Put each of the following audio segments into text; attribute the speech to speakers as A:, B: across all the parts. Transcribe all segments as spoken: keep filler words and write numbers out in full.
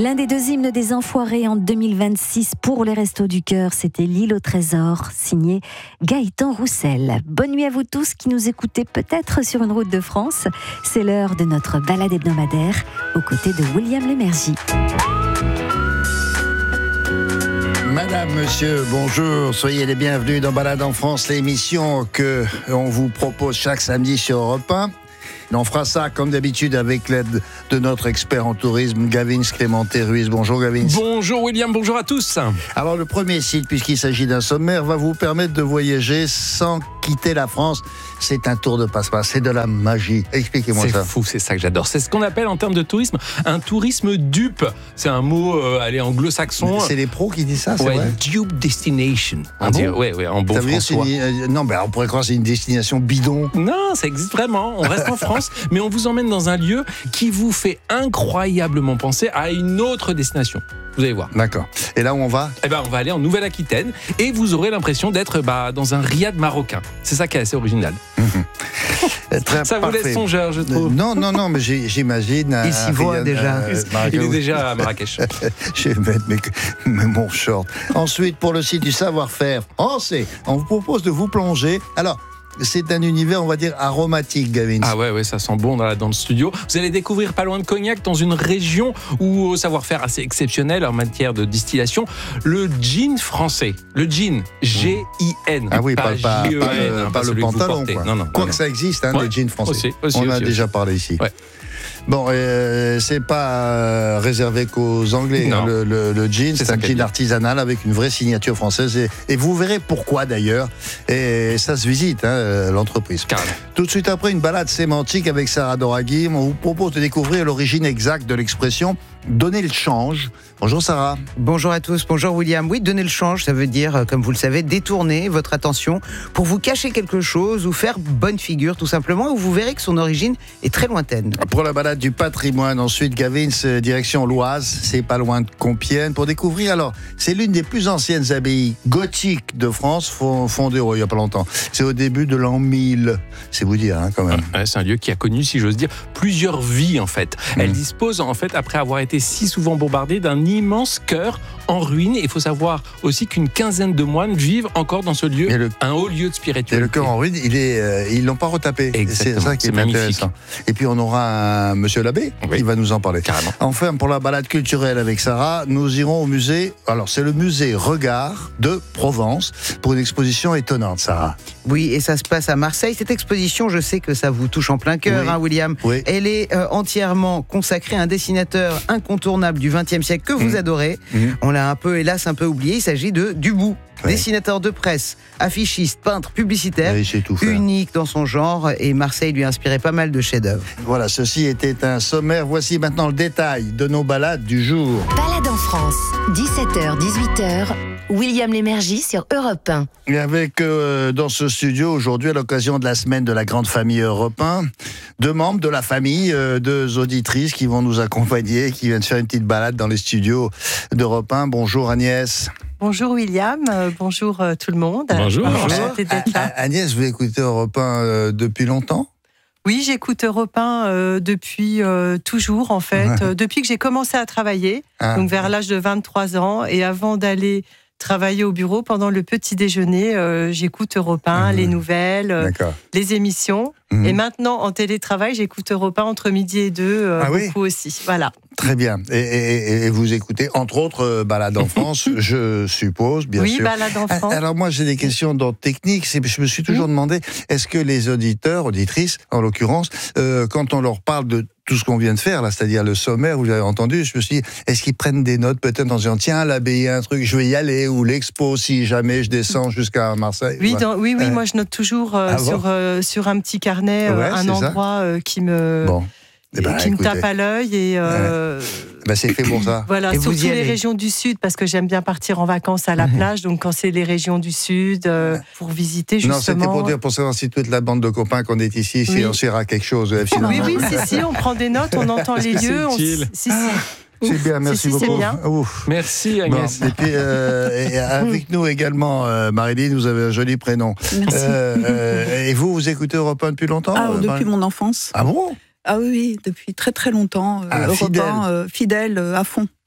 A: L'un des deux hymnes des Enfoirés en deux mille vingt-six pour les Restos du Cœur, c'était L'île au trésor, signé Gaëtan Roussel. Bonne nuit à vous tous qui nous écoutez peut-être sur une route de France. C'est l'heure de notre balade hebdomadaire aux côtés de William Lémergie.
B: Madame, monsieur, bonjour, soyez les bienvenus dans Balade en France, l'émission que on vous propose chaque samedi sur Europe un. On fera ça comme d'habitude avec l'aide de notre expert en tourisme, Gavin Clémenté-Ruiz. Bonjour Gavin.
C: Bonjour William, bonjour à tous.
B: Alors le premier site, puisqu'il s'agit d'un sommaire, va vous permettre de voyager sans quitter la France. C'est un tour de passe-passe, c'est de la magie. Expliquez-moi
C: c'est
B: ça.
C: C'est fou, c'est ça que j'adore. C'est ce qu'on appelle en termes de tourisme un tourisme dupe. C'est un mot euh, allez, anglo-saxon.
B: C'est les pros qui disent ça, c'est
C: ouais,
B: vrai.
C: Dupe destination.
B: Ah
C: on
B: bon
C: dit, ouais, ouais, en bon
B: ça veut
C: françois.
B: dire c'est une, euh, non, ben on pourrait croire que c'est une destination bidon.
C: Non, ça existe vraiment. On reste en France, mais on vous emmène dans un lieu qui vous fait incroyablement penser à une autre destination. Vous allez voir.
B: D'accord. Et là où on va ?
C: Eh ben, on va aller en Nouvelle-Aquitaine et vous aurez l'impression d'être bah, dans un riad marocain. C'est ça qui est assez original.
B: Mmh. Très
C: ça
B: parfait.
C: vous laisse songeur, je trouve.
B: Non, non, non, mais j'imagine.
D: Il s'y voit déjà.
B: Euh,
C: Il est déjà à Marrakech.
B: Je vais mettre mes, mes, mon short. Ensuite, pour le site du savoir-faire français, on vous propose de vous plonger. Alors, c'est un univers, on va dire, aromatique, Gavin.
C: Ah ouais, ouais, ça sent bon dans, la, dans le studio. Vous allez découvrir pas loin de Cognac, dans une région où au savoir-faire assez exceptionnel en matière de distillation, le gin français. Le gin, G I N.
B: Ah oui,
C: pas,
B: pas, pas,
C: G E N,
B: pas,
C: hein,
B: pas, pas le pantalon. Quoi.
C: Non, non,
B: quoi
C: non,
B: que ça existe, hein,
C: ouais.
B: le gin français.
C: Aussi, aussi,
B: on
C: aussi,
B: a
C: aussi,
B: déjà
C: aussi.
B: parlé ici.
C: Ouais.
B: Bon, euh, c'est pas euh, réservé qu'aux Anglais. Hein, le, le, le gin, c'est, c'est un gin artisanal avec une vraie signature française. Et, et vous verrez pourquoi d'ailleurs. Et ça se visite, hein, l'entreprise.
C: Carrément.
B: Tout de suite après, une balade sémantique avec Sarah Doraghi. On vous propose de découvrir l'origine exacte de l'expression « donner le change ». Bonjour Sarah.
D: Bonjour à tous, bonjour William. Oui, donner le change, ça veut dire, comme vous le savez, détourner votre attention pour vous cacher quelque chose ou faire bonne figure, tout simplement, où vous verrez que son origine est très lointaine.
B: Pour la balade du patrimoine, ensuite, Gavin, direction l'Oise, c'est pas loin de Compiègne. Pour découvrir, alors, c'est l'une des plus anciennes abbayes gothiques de France, fondée oh, il y a pas longtemps. C'est au début de l'an mille, c'est vous dire, hein, quand même.
C: Ouais, c'est un lieu qui a connu, si j'ose dire, plusieurs vies, en fait. Mmh. Elle dispose, en fait, après avoir été si souvent bombardée, d'un immense chœur en ruine. Il faut savoir aussi qu'une quinzaine de moines vivent encore dans ce lieu, le, un haut lieu de spiritualité.
B: Et le chœur en ruine, il est, euh, ils l'ont pas retapé.
C: Exactement.
B: C'est ça qui est,
C: c'est
B: intéressant. Et puis on aura un monsieur l'abbé oui. qui va nous en parler.
C: Carrément.
B: Enfin, pour la balade culturelle avec Sarah, nous irons au musée. Alors c'est le musée Regard de Provence pour une exposition étonnante, Sarah.
D: Oui, et ça se passe à Marseille. Cette exposition, je sais que ça vous touche en plein cœur, oui. hein, William.
B: Oui.
D: Elle est euh, entièrement consacrée à un dessinateur incontournable du vingtième siècle que vous mmh. adorez. Mmh. On l'a un peu, hélas, un peu oublié. Il s'agit de Dubout. Oui. Dessinateur de presse, affichiste, peintre, publicitaire,
B: oui,
D: unique dans son genre, et Marseille lui a inspiré pas mal de chefs-d'œuvre.
B: Voilà, ceci était un sommaire. Voici maintenant le détail de nos balades du jour.
A: Balade en France, dix-sept heures dix-huit heures, William Lémergie sur Europe un.
B: Et avec euh, dans ce studio aujourd'hui, à l'occasion de la semaine de la grande famille Europe un, deux membres de la famille, euh, deux auditrices qui vont nous accompagner, qui viennent faire une petite balade dans les studios d'Europe un. Bonjour Agnès.
E: Bonjour William, euh, bonjour euh, tout le monde.
C: Bonjour.
E: Bonjour.
B: Agnès, vous écoutez Europe un euh, depuis longtemps ?
E: Oui, j'écoute Europe un euh, depuis euh, toujours en fait, euh, depuis que j'ai commencé à travailler, ah. donc vers l'âge de vingt-trois ans, et avant d'aller travailler au bureau, pendant le petit déjeuner, euh, j'écoute Europe un, mmh. les nouvelles, euh, les émissions. Mmh. Et maintenant, en télétravail, j'écoute Europe un entre midi et deux, euh, ah, beaucoup oui aussi. Voilà.
B: Très bien. Et, et, et vous écoutez, entre autres, euh, Balade en France, je suppose, bien
E: oui,
B: sûr.
E: Oui, Balade en France.
B: Alors moi, j'ai des questions d'ordre technique. C'est, je me suis toujours mmh. demandé, est-ce que les auditeurs, auditrices, en l'occurrence, euh, quand on leur parle de tout ce qu'on vient de faire, là, c'est-à-dire le sommaire, vous l'avez entendu, je me suis dit, est-ce qu'ils prennent des notes peut-être en disant, tiens, l'abbaye, un truc, je vais y aller, ou l'expo, si jamais je descends jusqu'à Marseille.
E: Oui, dans, oui, oui, euh, moi je note toujours euh, ah bon sur, euh, sur un petit carnet euh, ouais, un endroit euh, qui me... Bon. Eh ben, qui écoutez, me tape à l'œil et euh,
B: ben c'est fait pour ça.
E: Voilà,
D: et
E: surtout les
D: allez.
E: régions du sud parce que j'aime bien partir en vacances à la plage. Donc quand c'est les régions du sud euh, pour visiter justement.
B: Non, c'était pour dire pour savoir si toute la bande de copains qu'on est ici, si oui. on sira quelque chose.
E: Oui, oui, si, si, on prend des notes, on entend les lieux. On, si, si.
B: C'est bien, merci
E: si, si,
B: beaucoup.
E: C'est bien.
C: Ouf. Merci Agnès.
B: Bon, et puis euh, et avec nous également, euh, Marilyn, vous avez un joli prénom.
F: Merci.
B: Euh, euh, et vous, vous écoutez Europe un depuis longtemps
F: Ah,
B: euh,
F: depuis
B: Marilyn
F: mon enfance.
B: Ah bon?
F: Ah oui, depuis très très longtemps. Euh,
B: ah,
F: Europe
B: fidèle.
F: un, euh, fidèle euh, à fond.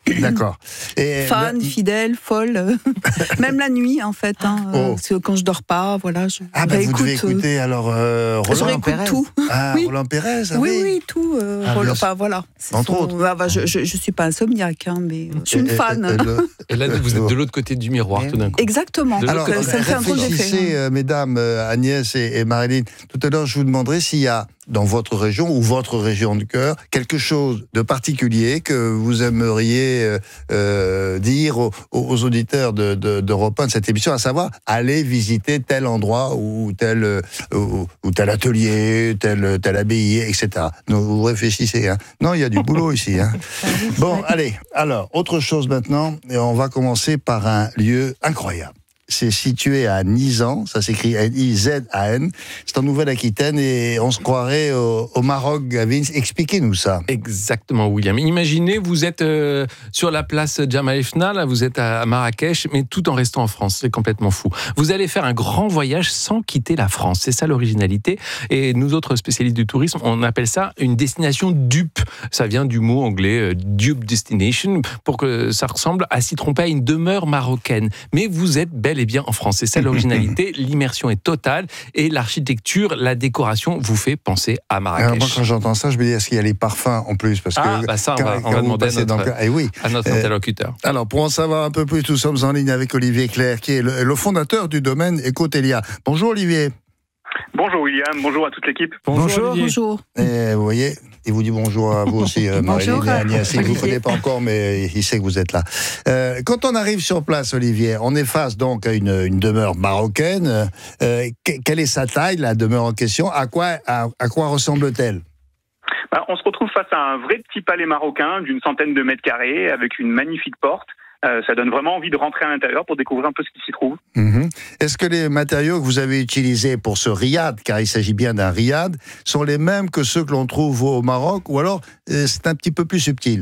B: D'accord.
F: Et fan, là... fidèle, folle, même la nuit en fait. Hein, oh. euh, quand je dors pas, voilà. Je...
B: Ah bah, bah vous écoute, devez écouter euh... alors euh, Roland
F: Pérez. Tout.
B: Ah,
F: oui.
B: Roland Pérez. Ah,
F: oui,
B: oui,
F: oui, tout. Euh, ah, Roland, enfin voilà.
B: Entre
F: son...
B: autres.
F: Ah, bah, je, je, je suis pas insomniaque, hein, mais je suis une fan.
C: Et, et, le... et là, vous êtes de l'autre côté du miroir,
F: et
C: tout d'un coup.
F: Exactement.
B: Alors,
F: Donc, ça me fait un drôle d'effet.
B: Euh, mesdames euh, Agnès et, et Marilyn, tout à l'heure, je vous demanderai s'il y a dans votre région ou votre région de cœur quelque chose de particulier que vous aimeriez euh, euh, dire aux, aux auditeurs de, de, d'Europe un de cette émission, à savoir aller visiter tel endroit ou tel, euh, ou, ou tel atelier, tel, tel abbaye, et cetera. Donc, vous réfléchissez. Hein. Non, il y a du boulot ici. Hein. Bon, allez. Alors, autre chose maintenant, et on va commencer par un lieu incroyable. C'est situé à Nizan, ça s'écrit N I Z A N. C'est en Nouvelle-Aquitaine et on se croirait au, au Maroc, Gavin. Expliquez-nous ça.
C: Exactement, William. Imaginez, vous êtes euh, sur la place Jemaa el-Fna, là, vous êtes à Marrakech, mais tout en restant en France. C'est complètement fou. Vous allez faire un grand voyage sans quitter la France. C'est ça l'originalité. Et nous autres spécialistes du tourisme, on appelle ça une destination dupe. Ça vient du mot anglais euh, dupe destination, pour que ça ressemble à s'y tromper à une demeure marocaine. Mais vous êtes bel et bien en France. C'est ça l'originalité. L'immersion est totale et l'architecture, la décoration vous fait penser à Marrakech.
B: Alors moi, quand j'entends ça, je me dis, est-ce qu'il y a les parfums en plus? Parce que
C: ah, bah ça, on va, on va demander à notre,
B: dans... eh oui.
C: à notre euh, interlocuteur.
B: Alors, pour en savoir un peu plus, nous sommes en ligne avec Olivier Clerc, qui est le, le fondateur du domaine Ecotelia. Bonjour Olivier.
G: Bonjour William, bonjour à toute l'équipe.
F: Bonjour. Bonjour.
B: Et vous voyez, il vous dit bonjour à vous aussi, euh, Marilyn et Agnès. Il ne vous connaît pas encore, mais il sait que vous êtes là. Euh, quand on arrive sur place, Olivier, on est face donc à une, une demeure marocaine. Euh, quelle est sa taille, la demeure en question? À quoi, à, à quoi ressemble-t-elle?
G: bah, On se retrouve face à un vrai petit palais marocain d'une centaine de mètres carrés avec une magnifique porte. Euh, ça donne vraiment envie de rentrer à l'intérieur pour découvrir un peu ce qui s'y trouve.
B: Mmh. Est-ce que les matériaux que vous avez utilisés pour ce riad, car il s'agit bien d'un riad, sont les mêmes que ceux que l'on trouve au Maroc, ou alors euh, c'est un petit peu plus subtil?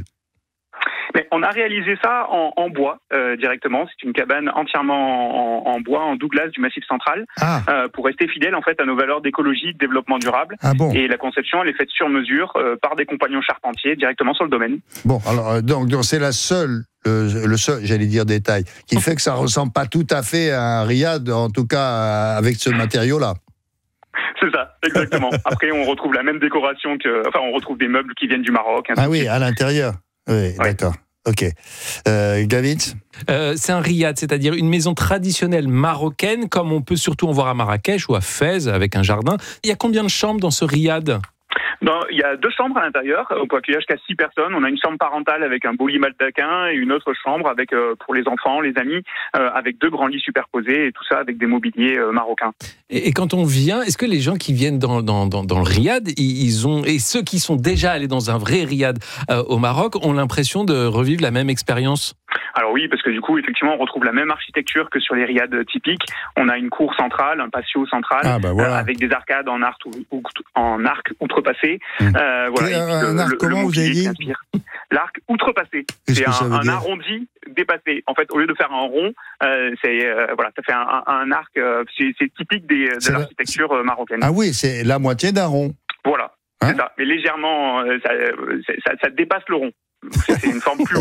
G: Mais on a réalisé ça en, en bois euh, directement. C'est une cabane entièrement en, en bois, en Douglas du Massif Central, ah. euh, pour rester fidèle en fait à nos valeurs d'écologie, de développement durable.
B: Ah bon.
G: Et la conception, elle est faite sur mesure euh, par des compagnons charpentiers directement sur le domaine.
B: Bon, alors donc, donc c'est la seule. Le, le seul, j'allais dire, détail, qui fait que ça ressemble pas tout à fait à un riad, en tout cas avec ce matériau-là.
G: C'est ça, exactement. Après, on retrouve la même décoration que, enfin, on retrouve des meubles qui viennent du Maroc.
B: Ah oui, à l'intérieur. Oui, ouais. D'accord. Ok. Euh, Gavin
C: euh, c'est un riad, c'est-à-dire une maison traditionnelle marocaine, comme on peut surtout en voir à Marrakech ou à Fès, avec un jardin. Il y a combien de chambres dans ce riad ?
G: Non, il y a deux chambres à l'intérieur. On peut accueillir jusqu'à six personnes. On a une chambre parentale avec un beau lit baldaquin et une autre chambre avec euh, pour les enfants, les amis, euh, avec deux grands lits superposés et tout ça avec des mobiliers euh, marocains.
C: Et, et quand on vient, est-ce que les gens qui viennent dans, dans, dans, dans le riad, ils, ils ont, et ceux qui sont déjà allés dans un vrai riad euh, au Maroc, ont l'impression de revivre la même expérience ?
G: Alors oui, parce que du coup, effectivement, on retrouve la même architecture que sur les riads typiques. On a une cour centrale, un patio central,
B: ah bah voilà.
G: euh, avec des arcades en arc, ou, en arc outrepassé.
B: Mmh.
G: Euh, voilà,
B: un, un arc le, comment le vous avez dit ?
G: L'arc outrepassé. C'est un, un arrondi dépassé. En fait, au lieu de faire un rond, euh, c'est euh, voilà, ça fait un, un, un arc. Euh, c'est, c'est typique des, de c'est l'architecture la... marocaine.
B: Ah oui, c'est la moitié d'un rond.
G: Voilà, hein? C'est ça. Mais légèrement, euh, ça, ça, ça dépasse le rond. C'est une forme plus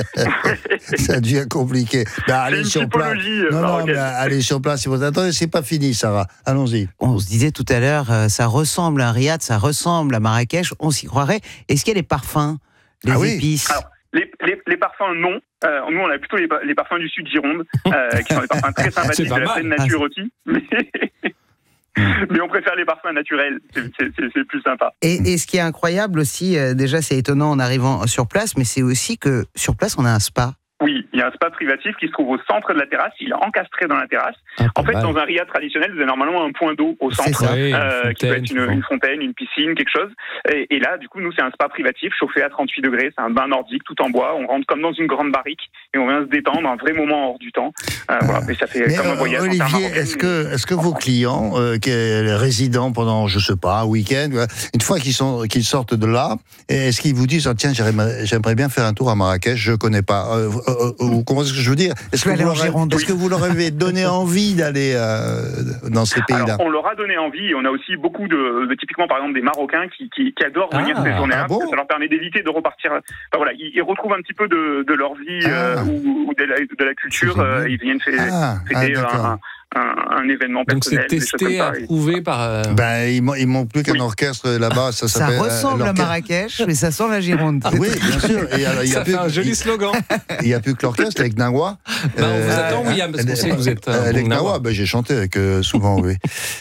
G: haute.
B: Ça devient compliqué. Bah, allez sur place. Non, non, mais allez sur place. Attendez, c'est pas fini, Sarah. Allons-y.
D: On se disait tout à l'heure, euh, ça ressemble à un riad, ça ressemble à Marrakech. On s'y croirait. Est-ce qu'il y a les parfums, les ah épices
G: oui. Alors, les, les, les parfums, non. Euh, nous, on a plutôt les, les parfums du sud Gironde, euh, qui sont des parfums très sympathiques de la pleine nature ah, aussi. Mais... Mais on préfère les parfums naturels, c'est, c'est, c'est, c'est plus sympa.
D: Et, et ce qui est incroyable aussi, euh, déjà c'est étonnant en arrivant sur place, mais c'est aussi que sur place on a un spa.
G: Oui, il y a un spa privatif qui se trouve au centre de la terrasse, il est encastré dans la terrasse. Ah, en fait, mal. Dans un riad traditionnel, vous avez normalement un point d'eau au centre,
C: ça, oui,
G: euh,
C: fontaine,
G: qui peut être une, une fontaine, une piscine, quelque chose. Et, et là, du coup, nous, c'est un spa privatif chauffé à trente-huit degrés, c'est un bain nordique, tout en bois. On rentre comme dans une grande barrique et on vient se détendre, un vrai moment hors du temps. Euh, voilà, mais ça fait
B: mais
G: comme
B: euh,
G: un voyage.
B: Olivier, est-ce que, est-ce que vos clients, euh, qui est résidents pendant, je sais pas, un week-end, une fois qu'ils sont, qu'ils sortent de là, est-ce qu'ils vous disent, oh, tiens, j'aimerais, j'aimerais bien faire un tour à Marrakech, je connais pas. Euh, vous comprenez ce que je veux dire? Est-ce que, est que vous leur avez donné envie d'aller euh, dans ces pays-là?
G: Alors, on leur a donné envie, et on a aussi beaucoup de, de typiquement par exemple des Marocains qui, qui, qui adorent venir ah, séjourner, ah bon parce que ça leur permet d'éviter de repartir. Enfin, voilà, ils, ils retrouvent un petit peu de, de leur vie ah. euh, ou, ou de, la, de la culture. Euh, ils viennent fêter ah, ah, un, un, un événement personnel.
C: Donc c'est testé, approuvé par. Euh...
B: Ben il, il manque plus qu'un oui. orchestre là-bas. Ça,
D: ça ressemble à Marrakech, mais ça sent la Gironde.
B: Ah, oui, bien sûr. Et alors, il y a
C: ça
B: plus,
C: fait un joli
B: il,
C: slogan.
B: Il n'y a plus que l'orchestre avec Nagua.
C: Ben, on vous attend, William, parce qu'on sait que vous êtes. Euh,
B: avec Nagua, ben, j'ai chanté avec euh, souvent, oui.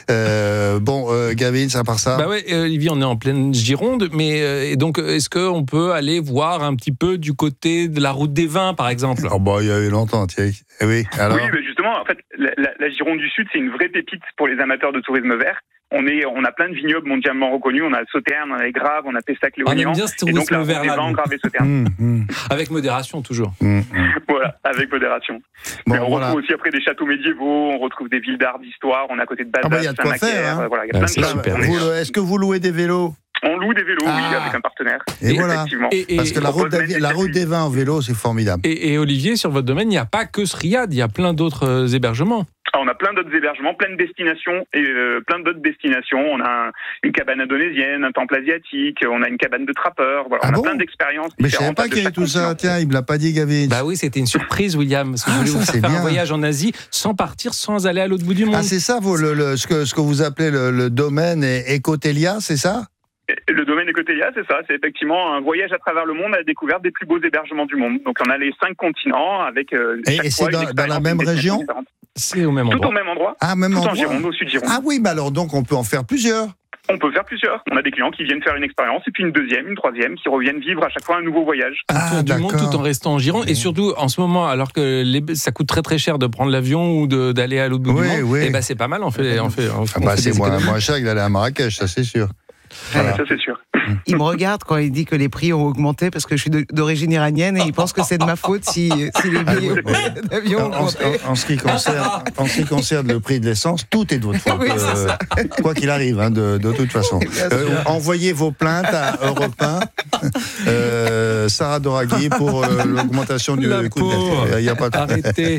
B: Euh, bon, euh, Gavin, à part ça.
C: Bah ouais, Olivier, on est en pleine Gironde, mais euh, et donc est-ce qu'on peut aller voir un petit peu du côté de la route des vins, par exemple?
B: Oh bah il y a eu longtemps, tiens. Oui, alors.
G: Oui, mais justement, en fait, la, la, la Gironde du Sud, c'est une vraie pépite pour les amateurs de tourisme vert. On, est, on a plein de vignobles mondialement reconnus. On a Sauternes, on a les Graves, on a Pessac-Léognan.
C: Et donc là,
G: vert, des vins Graves et Sauternes.
C: Mmh, mmh. Avec modération, toujours.
B: Mmh.
G: Voilà, avec modération.
B: Bon,
G: mais on
B: voilà.
G: retrouve aussi après des châteaux médiévaux, on retrouve des villes d'art, d'histoire. On est à côté de Bazas,
B: ah bah, y a de quoi faire, hein.
G: Voilà, il y a plein
C: ah,
G: de choses.
B: Vous, est-ce que vous louez des vélos?
G: On loue des vélos,
B: ah.
G: oui, avec un partenaire.
B: Et, et voilà.
C: Et, et,
B: Parce que la route, des, la route des vins en vélo, c'est formidable.
C: Et, et Olivier, sur votre domaine, il n'y a pas que ce riad, il y a plein d'autres euh, hébergements.
G: Ah, on a plein d'autres hébergements, plein de destinations et euh, plein d'autres destinations. On a un, une cabane indonésienne, un temple asiatique, on a une cabane de trappeurs. Voilà,
B: ah
G: on
B: bon
G: a plein d'expériences.
B: Mais je savais pas qu'il y avait tout ça. Tiens, il me l'a pas dit, Gavin.
C: Bah oui, c'était une surprise, William. Parce que ah, je voulais ça, vous faire, faire un voyage en Asie sans partir, sans aller à l'autre bout du monde.
B: Ah, c'est ça, vous, le, le, ce, que, ce que vous appelez le, le domaine Ecotelia, c'est ça?
G: Le domaine Ecotelia, c'est ça, c'est effectivement un voyage à travers le monde à la découverte des plus beaux hébergements du monde. Donc on a les cinq continents avec. Euh,
B: et et c'est dans, dans la même région?
C: C'est au même endroit.
G: Tout au même endroit.
B: Ah, même
G: tout
B: endroit.
G: En Gironde, au sud Gironde.
B: Ah oui, bah alors donc on peut en faire plusieurs.
G: On peut faire plusieurs. On a des clients qui viennent faire une expérience et puis une deuxième, une troisième, qui reviennent vivre à chaque fois un nouveau voyage.
C: Ah, du monde tout en restant en Gironde. Et surtout, en ce moment, alors que les, ça coûte très très cher de prendre l'avion ou de, d'aller à l'autre bout
B: oui,
C: du monde,
B: oui.
C: et bah c'est pas mal. On fait, on fait, on fait,
B: ah bah
C: on fait
B: c'est moins, moins cher que d'aller à Marrakech, ça c'est sûr.
G: Voilà. Ça c'est sûr.
D: Il me regarde quand il dit que les prix ont augmenté parce que je suis d'origine iranienne et il pense que c'est de ma faute si, si les billets d'avion ont augmenté.
B: En, en, en, ce qui concerne, en ce qui concerne le prix de l'essence, tout est de votre faute.
D: Oui,
B: euh, quoi qu'il arrive, hein, de, de toute façon. Euh, envoyez vos plaintes à Europe un, euh, Sarah Doraghi, pour euh, l'augmentation du
C: La
B: coût de il y a pas de...
C: Arrêtez.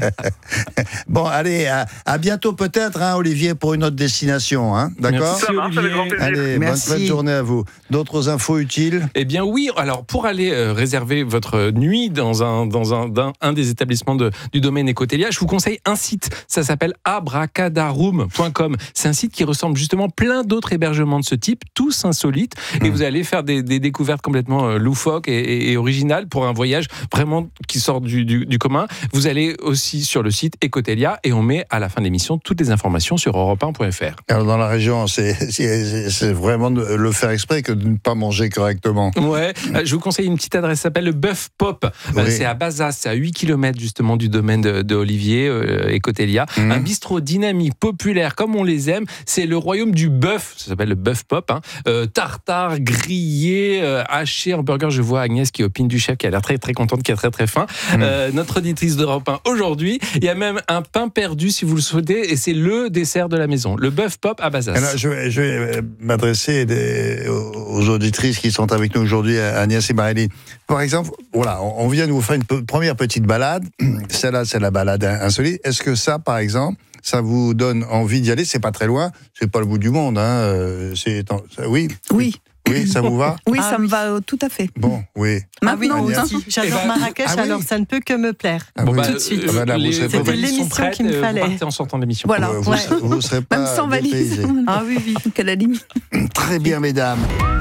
B: Bon, allez, à, à bientôt peut-être, hein, Olivier, pour une autre destination. Hein, d'accord?
G: Ça marche, avec grand plaisir.
B: Allez, bonne, bonne journée à vous. D'autres infos utiles?
C: Eh bien oui, alors pour aller euh, réserver votre nuit dans un, dans un, dans un des établissements de, du domaine Ecotelia, je vous conseille un site, ça s'appelle abracadaroom point com. C'est un site qui ressemble justement plein d'autres hébergements de ce type, tous insolites, mmh. et vous allez faire des, des découvertes complètement euh, loufoques et, et, et originales pour un voyage vraiment qui sort du, du, du commun. Vous allez aussi sur le site Ecotelia et on met à la fin de l'émission toutes les informations sur europe un point f r.
B: Alors dans la région, c'est, c'est, c'est vraiment de le faire exprès que de ne pas manger correctement.
C: Ouais, je vous conseille une petite adresse, ça s'appelle le Bœuf Pop. Oui. C'est à Bazas, c'est à huit kilomètres justement du domaine de, de Olivier euh, Ecotelia. Mmh. Un bistrot dynamique, populaire, comme on les aime. C'est le royaume du bœuf, ça s'appelle le Bœuf Pop. Hein. Euh, tartare, grillé, euh, haché, hamburger. Je vois Agnès qui opine du chef, qui a l'air très très contente, qui est très très fin. Mmh. Euh, notre auditrice d'Europe un aujourd'hui. Il y a même un pain perdu si vous le souhaitez, et c'est le dessert de la maison. Le Bœuf Pop à Bazas.
B: Alors, je, vais, je vais m'adresser des, aux auditrices qui sont avec nous aujourd'hui, Agnès et Maréline. Par exemple, voilà, on vient de vous faire une pe- première petite balade. Celle-là, c'est la balade insolite. Est-ce que ça, par exemple, ça vous donne envie d'y aller? C'est pas très loin, c'est pas le bout du monde. Hein. C'est, oui.
F: Oui.
B: Oui, ça vous va?
F: Oui,
E: ah,
F: ça
E: oui.
F: me va tout à fait.
B: Bon, oui.
F: Maintenant,
E: ah oui, j'adore eh ben, Marrakech, ah oui. alors ça ne peut que me plaire.
B: Ah
E: bon,
B: oui.
E: tout de suite.
B: Ah bah là,
E: les, c'était l'émission prêtes, qu'il me fallait.
C: Vous en sortant de l'émission.
F: Voilà.
B: Vous,
F: Ouais.
B: vous, vous serez pas
F: même sans valise.
E: Ah oui, oui.
F: Donc à la limite.
B: Très bien, mesdames.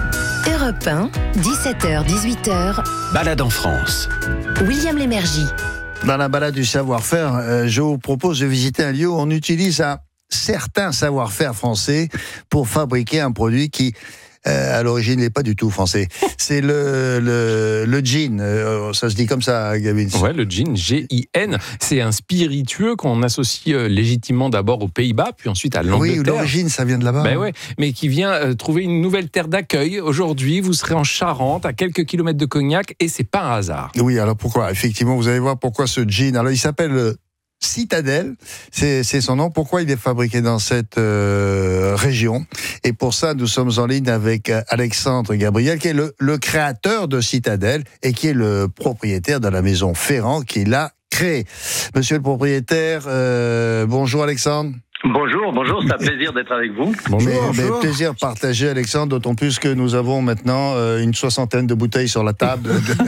H: Europe un, dix-sept heures dix-huit heures.
I: Balade en France.
H: William Lémergie.
B: Dans la balade du savoir-faire, euh, je vous propose de visiter un lieu où on utilise un certain savoir-faire français pour fabriquer un produit qui, Euh, à l'origine, il n'est pas du tout français. C'est le, le, le gin. Euh, ça se dit comme ça, Gavin.
C: Ouais, le gin, G I N. C'est un spiritueux qu'on associe euh, légitimement d'abord aux Pays-Bas, puis ensuite à l'Angleterre.
B: Oui, l'origine, ça vient de là-bas.
C: Ben ouais, mais qui vient euh, trouver une nouvelle terre d'accueil. Aujourd'hui, vous serez en Charente, à quelques kilomètres de Cognac, et c'est pas un hasard.
B: Oui, alors pourquoi? Effectivement, vous allez voir pourquoi ce gin. Alors, il s'appelle euh, Citadelle, c'est, c'est son nom. Pourquoi il est fabriqué dans cette euh, région? Et pour ça, nous sommes en ligne avec Alexandre Gabriel, qui est le, le créateur de Citadelle et qui est le propriétaire de la maison Ferrand, qui est là créé. Monsieur le propriétaire, euh, bonjour Alexandre.
I: Bonjour, bonjour, c'est un plaisir d'être avec vous.
B: Bonjour, mais, mais plaisir partagé, Alexandre, d'autant plus que nous avons maintenant euh, une soixantaine de bouteilles sur la table.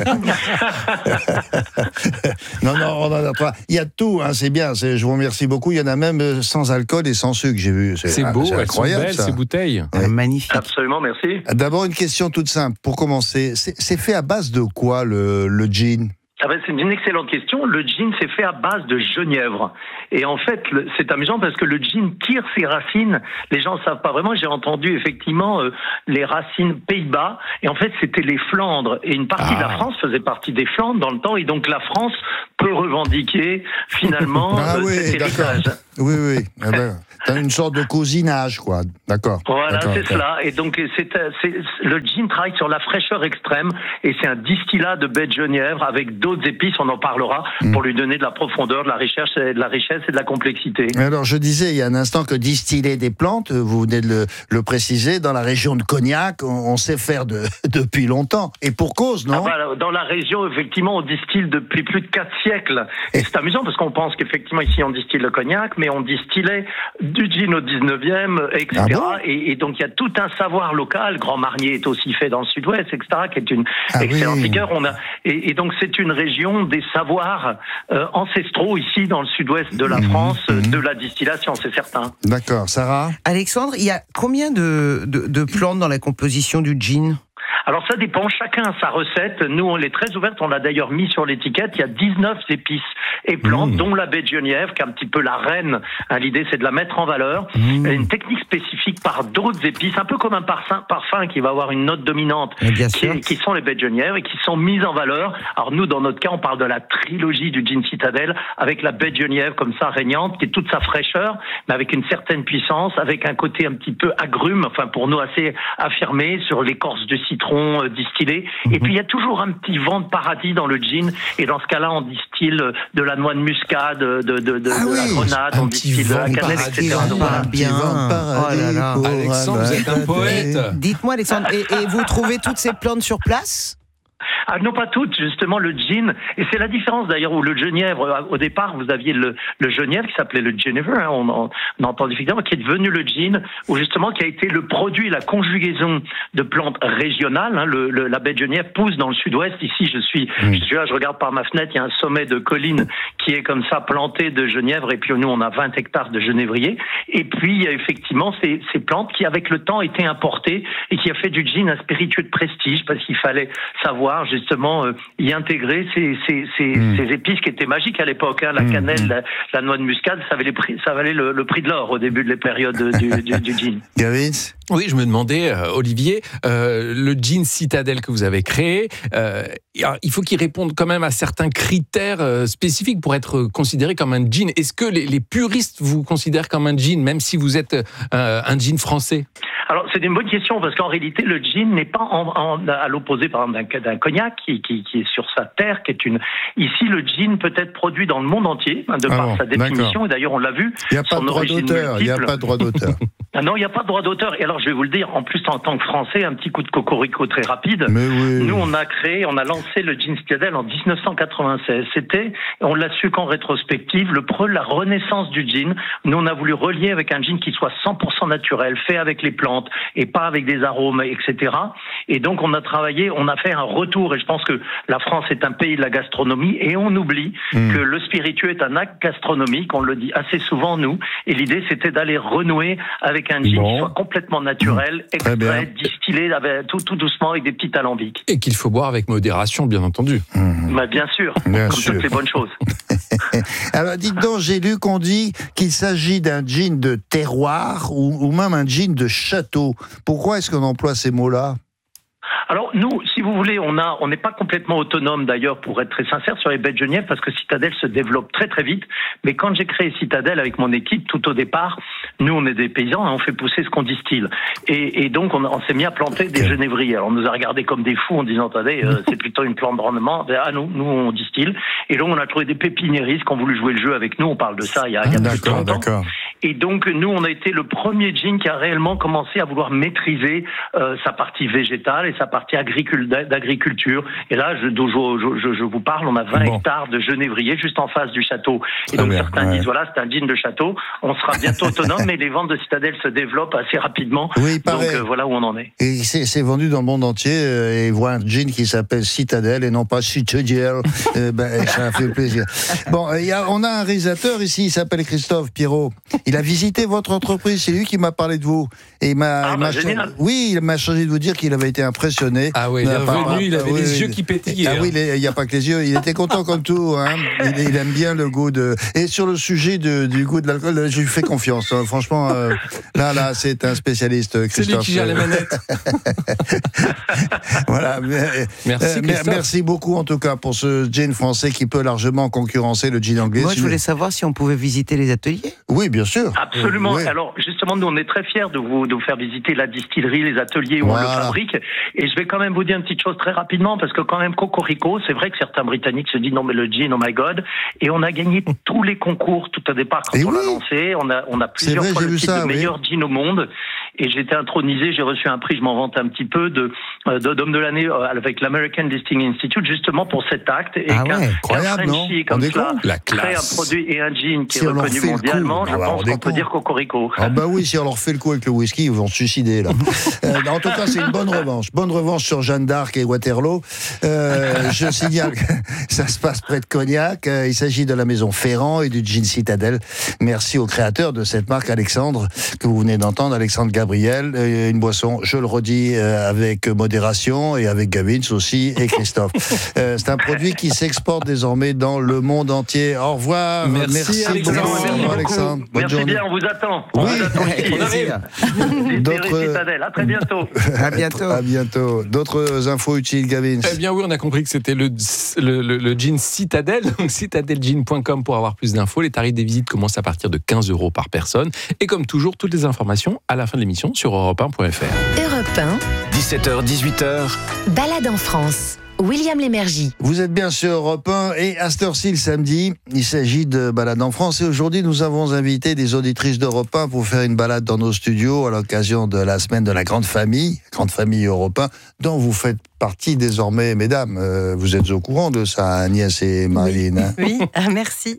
B: non, non, on en a pas. Il y a de tout, hein, c'est bien. C'est, je vous remercie beaucoup. Il y en a même sans alcool et sans sucre, j'ai vu.
C: C'est, c'est beau, c'est incroyable, elles sont belles, ces bouteilles.
B: Ouais.
D: Magnifique.
I: Absolument, merci.
B: D'abord, une question toute simple pour commencer. C'est, c'est fait à base de quoi le, le gin?
I: Ah ben, c'est une excellente question. Le gin, c'est fait à base de genièvre. Et en fait, le, c'est amusant parce que le gin tire ses racines. Les gens ne savent pas vraiment. J'ai entendu effectivement euh, les racines Pays-Bas. Et en fait, c'était les Flandres. Et une partie ah. de la France faisait partie des Flandres dans le temps. Et donc, la France peut revendiquer finalement
B: ah,
I: euh,
B: oui,
I: cet héritage.
B: Oui, oui. Ah ben, t'as une sorte de cousinage, quoi. D'accord.
I: Voilà,
B: d'accord,
I: c'est
B: d'accord.
I: cela. Et donc, c'est, c'est, le gin travaille sur la fraîcheur extrême. Et c'est un distillat de baie de genièvre avec d'autres épices, on en parlera, mmh. pour lui donner de la profondeur, de la richesse, de la richesse et de la complexité.
B: Alors, je disais il y a un instant que distiller des plantes, vous venez de le, le préciser, dans la région de Cognac, on, on sait faire de, depuis longtemps. Et pour cause, non?
I: ah bah, Dans la région, effectivement, on distille depuis plus de quatre siècles. Et c'est amusant parce qu'on pense qu'effectivement, ici, on distille le cognac, mais on distillait du gin au dix-neuvième, et cetera. Ah bon et, et donc, il y a tout un savoir local. Grand Marnier est aussi fait dans le sud-ouest, et cetera, qui est une ah excellente oui. liqueur. On a, et, et donc, c'est une région des savoirs euh, ancestraux ici dans le sud-ouest de la mmh, France, mmh. de la distillation, c'est certain.
B: D'accord, Sarah?
D: Alexandre, il y a combien de, de, de plantes dans la composition du gin?
I: Alors ça dépend, chacun a sa recette. Nous, on est très ouverte, on l'a d'ailleurs mis sur l'étiquette. Il y a dix-neuf épices et plantes, mmh. dont la baie de genièvre, qui est un petit peu la reine. Hein, l'idée, c'est de la mettre en valeur. Mmh. Une technique spécifique par d'autres épices, un peu comme un parfum, parfum qui va avoir une note dominante, qui, est, qui sont les baies de genièvre et qui sont mises en valeur. Alors nous, dans notre cas, on parle de la trilogie du gin Citadel, avec la baie de genièvre comme ça, régnante, qui est toute sa fraîcheur, mais avec une certaine puissance, avec un côté un petit peu agrume, enfin pour nous assez affirmé, sur l'écorce de citron distillé. Mmh. Et puis il y a toujours un petit vent de paradis dans le gin. Et dans ce cas-là, on distille de la noix de muscade, de, de, de,
B: ah
I: de
B: oui,
I: la grenade, on distille de la cannelle, et cetera.
D: Donc, voilà. Bien.
B: Oh là là.
C: Alexandre, vous êtes un poète.
D: Dites-moi, Alexandre, et, et vous trouvez toutes ces plantes sur place?
I: Ah, non, pas toutes, justement, le gin. Et c'est la différence, d'ailleurs, où le genièvre, au départ, vous aviez le, le genièvre qui s'appelait le Genever, hein, on, on, on entend effectivement, qui est devenu le gin, ou justement, qui a été le produit, la conjugaison de plantes régionales. Hein, le, le, la baie de genièvre pousse dans le sud-ouest. Ici, je suis, mmh. je suis là, je regarde par ma fenêtre, il y a un sommet de colline qui est comme ça planté de genièvre, et puis nous, on a vingt hectares de genévrier. Et puis, il y a effectivement ces, ces plantes qui, avec le temps, étaient importées et qui a fait du gin un spiritueux de prestige, parce qu'il fallait savoir justement euh, y intégrer ces, ces, ces, mmh. ces épices qui étaient magiques à l'époque, hein, la cannelle, mmh. la, la noix de muscade, ça valait, prix, ça valait le, le prix de l'or au début de la période du, du, du gin.
B: Gavin?
C: Oui, je me demandais, euh, Olivier, euh, le gin Citadel que vous avez créé, euh, il faut qu'il réponde quand même à certains critères euh, spécifiques pour être considéré comme un gin. Est-ce que les, les puristes vous considèrent comme un gin, même si vous êtes euh, un gin français?
I: Alors, c'est une bonne question, parce qu'en réalité, le gin n'est pas en, en, à l'opposé, par exemple, d'un, d'un cognac qui, qui, qui est sur sa terre, qui est une... Ici, le gin peut être produit dans le monde entier, hein, de par ah, sa définition, d'accord. Et d'ailleurs, on l'a vu.
B: Il n'y a pas de droit d'auteur, il n'y a pas de droit d'auteur.
I: Ah non, il n'y a pas de droit d'auteur. Et alors, je vais vous le dire, en plus, en tant que Français, un petit coup de cocorico très rapide.
B: Mais oui.
I: Nous, on a créé, on a lancé le gin Citadel en dix-neuf cent quatre-vingt-seize. C'était, on l'a su qu'en rétrospective, le pre, la renaissance du gin. Nous, on a voulu relier avec un gin qui soit cent pour cent naturel, fait avec les plantes, et pas avec des arômes, et cetera. Et donc, on a travaillé, on a fait un retour, et je pense que la France est un pays de la gastronomie, et on oublie mmh. que le spiritueux est un acte gastronomique, on le dit assez souvent, nous, et l'idée, c'était d'aller renouer avec un gin bon. qui soit complètement naturel, mmh. extrait, distillé, avec, tout, tout doucement, avec des petits alambics.
C: Et qu'il faut boire avec modération, bien entendu.
I: Mmh. Bah, bien sûr, bien comme sûr. Toutes les bonnes choses.
B: Alors, dites donc, j'ai lu qu'on dit qu'il s'agit d'un gin de terroir, ou, ou même un gin de château. Pourquoi est-ce qu'on emploie ces mots-là ?
I: Alors nous, si vous voulez, on a, on n'est pas complètement autonome d'ailleurs, pour être très sincère, sur les baies de genièvre, parce que Citadel se développe très très vite. Mais quand j'ai créé Citadel avec mon équipe, tout au départ, nous on est des paysans, hein, on fait pousser ce qu'on distille. Et, et donc on, on s'est mis à planter des genévriers. Alors on nous a regardés comme des fous en disant, attendez, euh, c'est plutôt une plante de rendement. Ah non, nous on distille. Et donc on a trouvé des pépiniéristes qui ont voulu jouer le jeu avec nous. On parle de ça il y a, il y a plus de trente ans. Et donc, nous, on a été le premier gin qui a réellement commencé à vouloir maîtriser euh, sa partie végétale et sa partie agricul- d'agriculture. Et là, je, je, je, je vous parle, on a vingt bon. hectares de genévrier juste en face du château. Et donc, bien, certains ouais. disent, voilà, c'est un gin de château, on sera bientôt autonome, mais les ventes de Citadelle se développent assez rapidement.
B: Oui,
I: donc, euh, voilà où on en est.
B: Et c'est, c'est vendu dans le monde entier, euh, et voir un gin qui s'appelle Citadelle et non pas Citadelle, euh, ben, ça fait plaisir. Bon, y a, on a un réalisateur ici, il s'appelle Christophe Pierrot. Il a visité votre entreprise, c'est lui qui m'a parlé de vous. Et il m'a,
I: ah,
B: il m'a
I: bah,
B: cha- oui, il m'a chargé de vous dire qu'il avait été impressionné.
C: Ah oui, il est revenu, il avait
B: oui,
C: les
B: oui,
C: yeux qui pétillaient.
B: Ah oui, il n'y a pas que les yeux, il était content comme tout. Hein. Il, il aime bien le goût de... Et sur le sujet de, du goût de l'alcool, je lui fais confiance. Hein. Franchement, euh, là, là, c'est un spécialiste, Christophe.
C: C'est lui qui gère les manettes.
B: Voilà.
C: Merci,
B: euh, merci beaucoup, en tout cas, pour ce gin français qui peut largement concurrencer le gin anglais.
D: Moi, je voulais savoir si on pouvait visiter les ateliers.
B: Oui, bien sûr.
I: Absolument.
B: Oui.
I: Alors, justement, nous, on est très fiers de vous, de vous faire visiter la distillerie, les ateliers où voilà. on le fabrique. Et je vais quand même vous dire une petite chose très rapidement, parce que quand même, Cocorico, c'est vrai que certains Britanniques se disent non, mais le gin, oh my God. Et on a gagné tous les concours tout au départ quand
B: et
I: on
B: oui.
I: l'a lancé. On a, on a plusieurs
B: vrai,
I: fois le titre
B: ça,
I: de
B: oui.
I: meilleur gin au monde. Et j'ai été intronisé, j'ai reçu un prix, je m'en vante un petit peu, de, de d'homme de l'année avec l'American Distilling Institute, justement pour cet acte. Et
B: ah
I: qu'un,
B: ouais, incroyable, non
I: comme
B: on
I: cela,
C: la
I: crée un produit et un gin qui
B: si
I: est reconnu mondialement, je
B: ah bah,
I: pense qu'on peut dire Cocorico.
B: Ah bah oui, si on leur fait le coup avec le whisky, ils vont se suicider là. euh, en tout cas, c'est une bonne revanche. Bonne revanche sur Jeanne d'Arc et Waterloo. Euh, je signale que ça se passe près de Cognac. Euh, il s'agit de la maison Ferrand et du gin Citadelle. Merci au créateur de cette marque, Alexandre, que vous venez d'entendre, Alexandre Gabriel. Euh, une boisson, je le redis, euh, avec modération et avec Gavins aussi et Christophe. euh, c'est un produit qui s'exporte désormais dans le monde entier. Au revoir.
C: Merci,
B: Merci
C: Alexandre.
B: beaucoup,
I: Merci,
B: Alexandre. Bonne
I: Merci
B: journée.
I: bien, on vous attend. On
B: oui,
I: vous attend ici.
C: On arrive.
B: D'autres...
I: Citadelle. À très bientôt.
D: À bientôt.
B: À bientôt. D'autres infos utiles, Gavin?
C: Eh bien oui, on a compris que c'était le, le, le, le gin Citadelle, donc citadelle gin point com pour avoir plus d'infos. Les tarifs des visites commencent à partir de quinze euros par personne. Et comme toujours, toutes les informations à la fin de l'émission sur europe un point f r.
H: Europe un.
J: dix-sept heures, dix-huit heures.
H: Balade en France. William Lémergie.
B: Vous êtes bien sur Europe un et à cette heure-ci le samedi, il s'agit de balade en France et aujourd'hui nous avons invité des auditrices d'Europe un pour faire une balade dans nos studios à l'occasion de la semaine de la grande famille, grande famille Europe un, dont vous faites partie désormais, mesdames. Euh, vous êtes au courant de ça, Agnès et Marilyn. Hein
E: oui, oui. Ah, merci.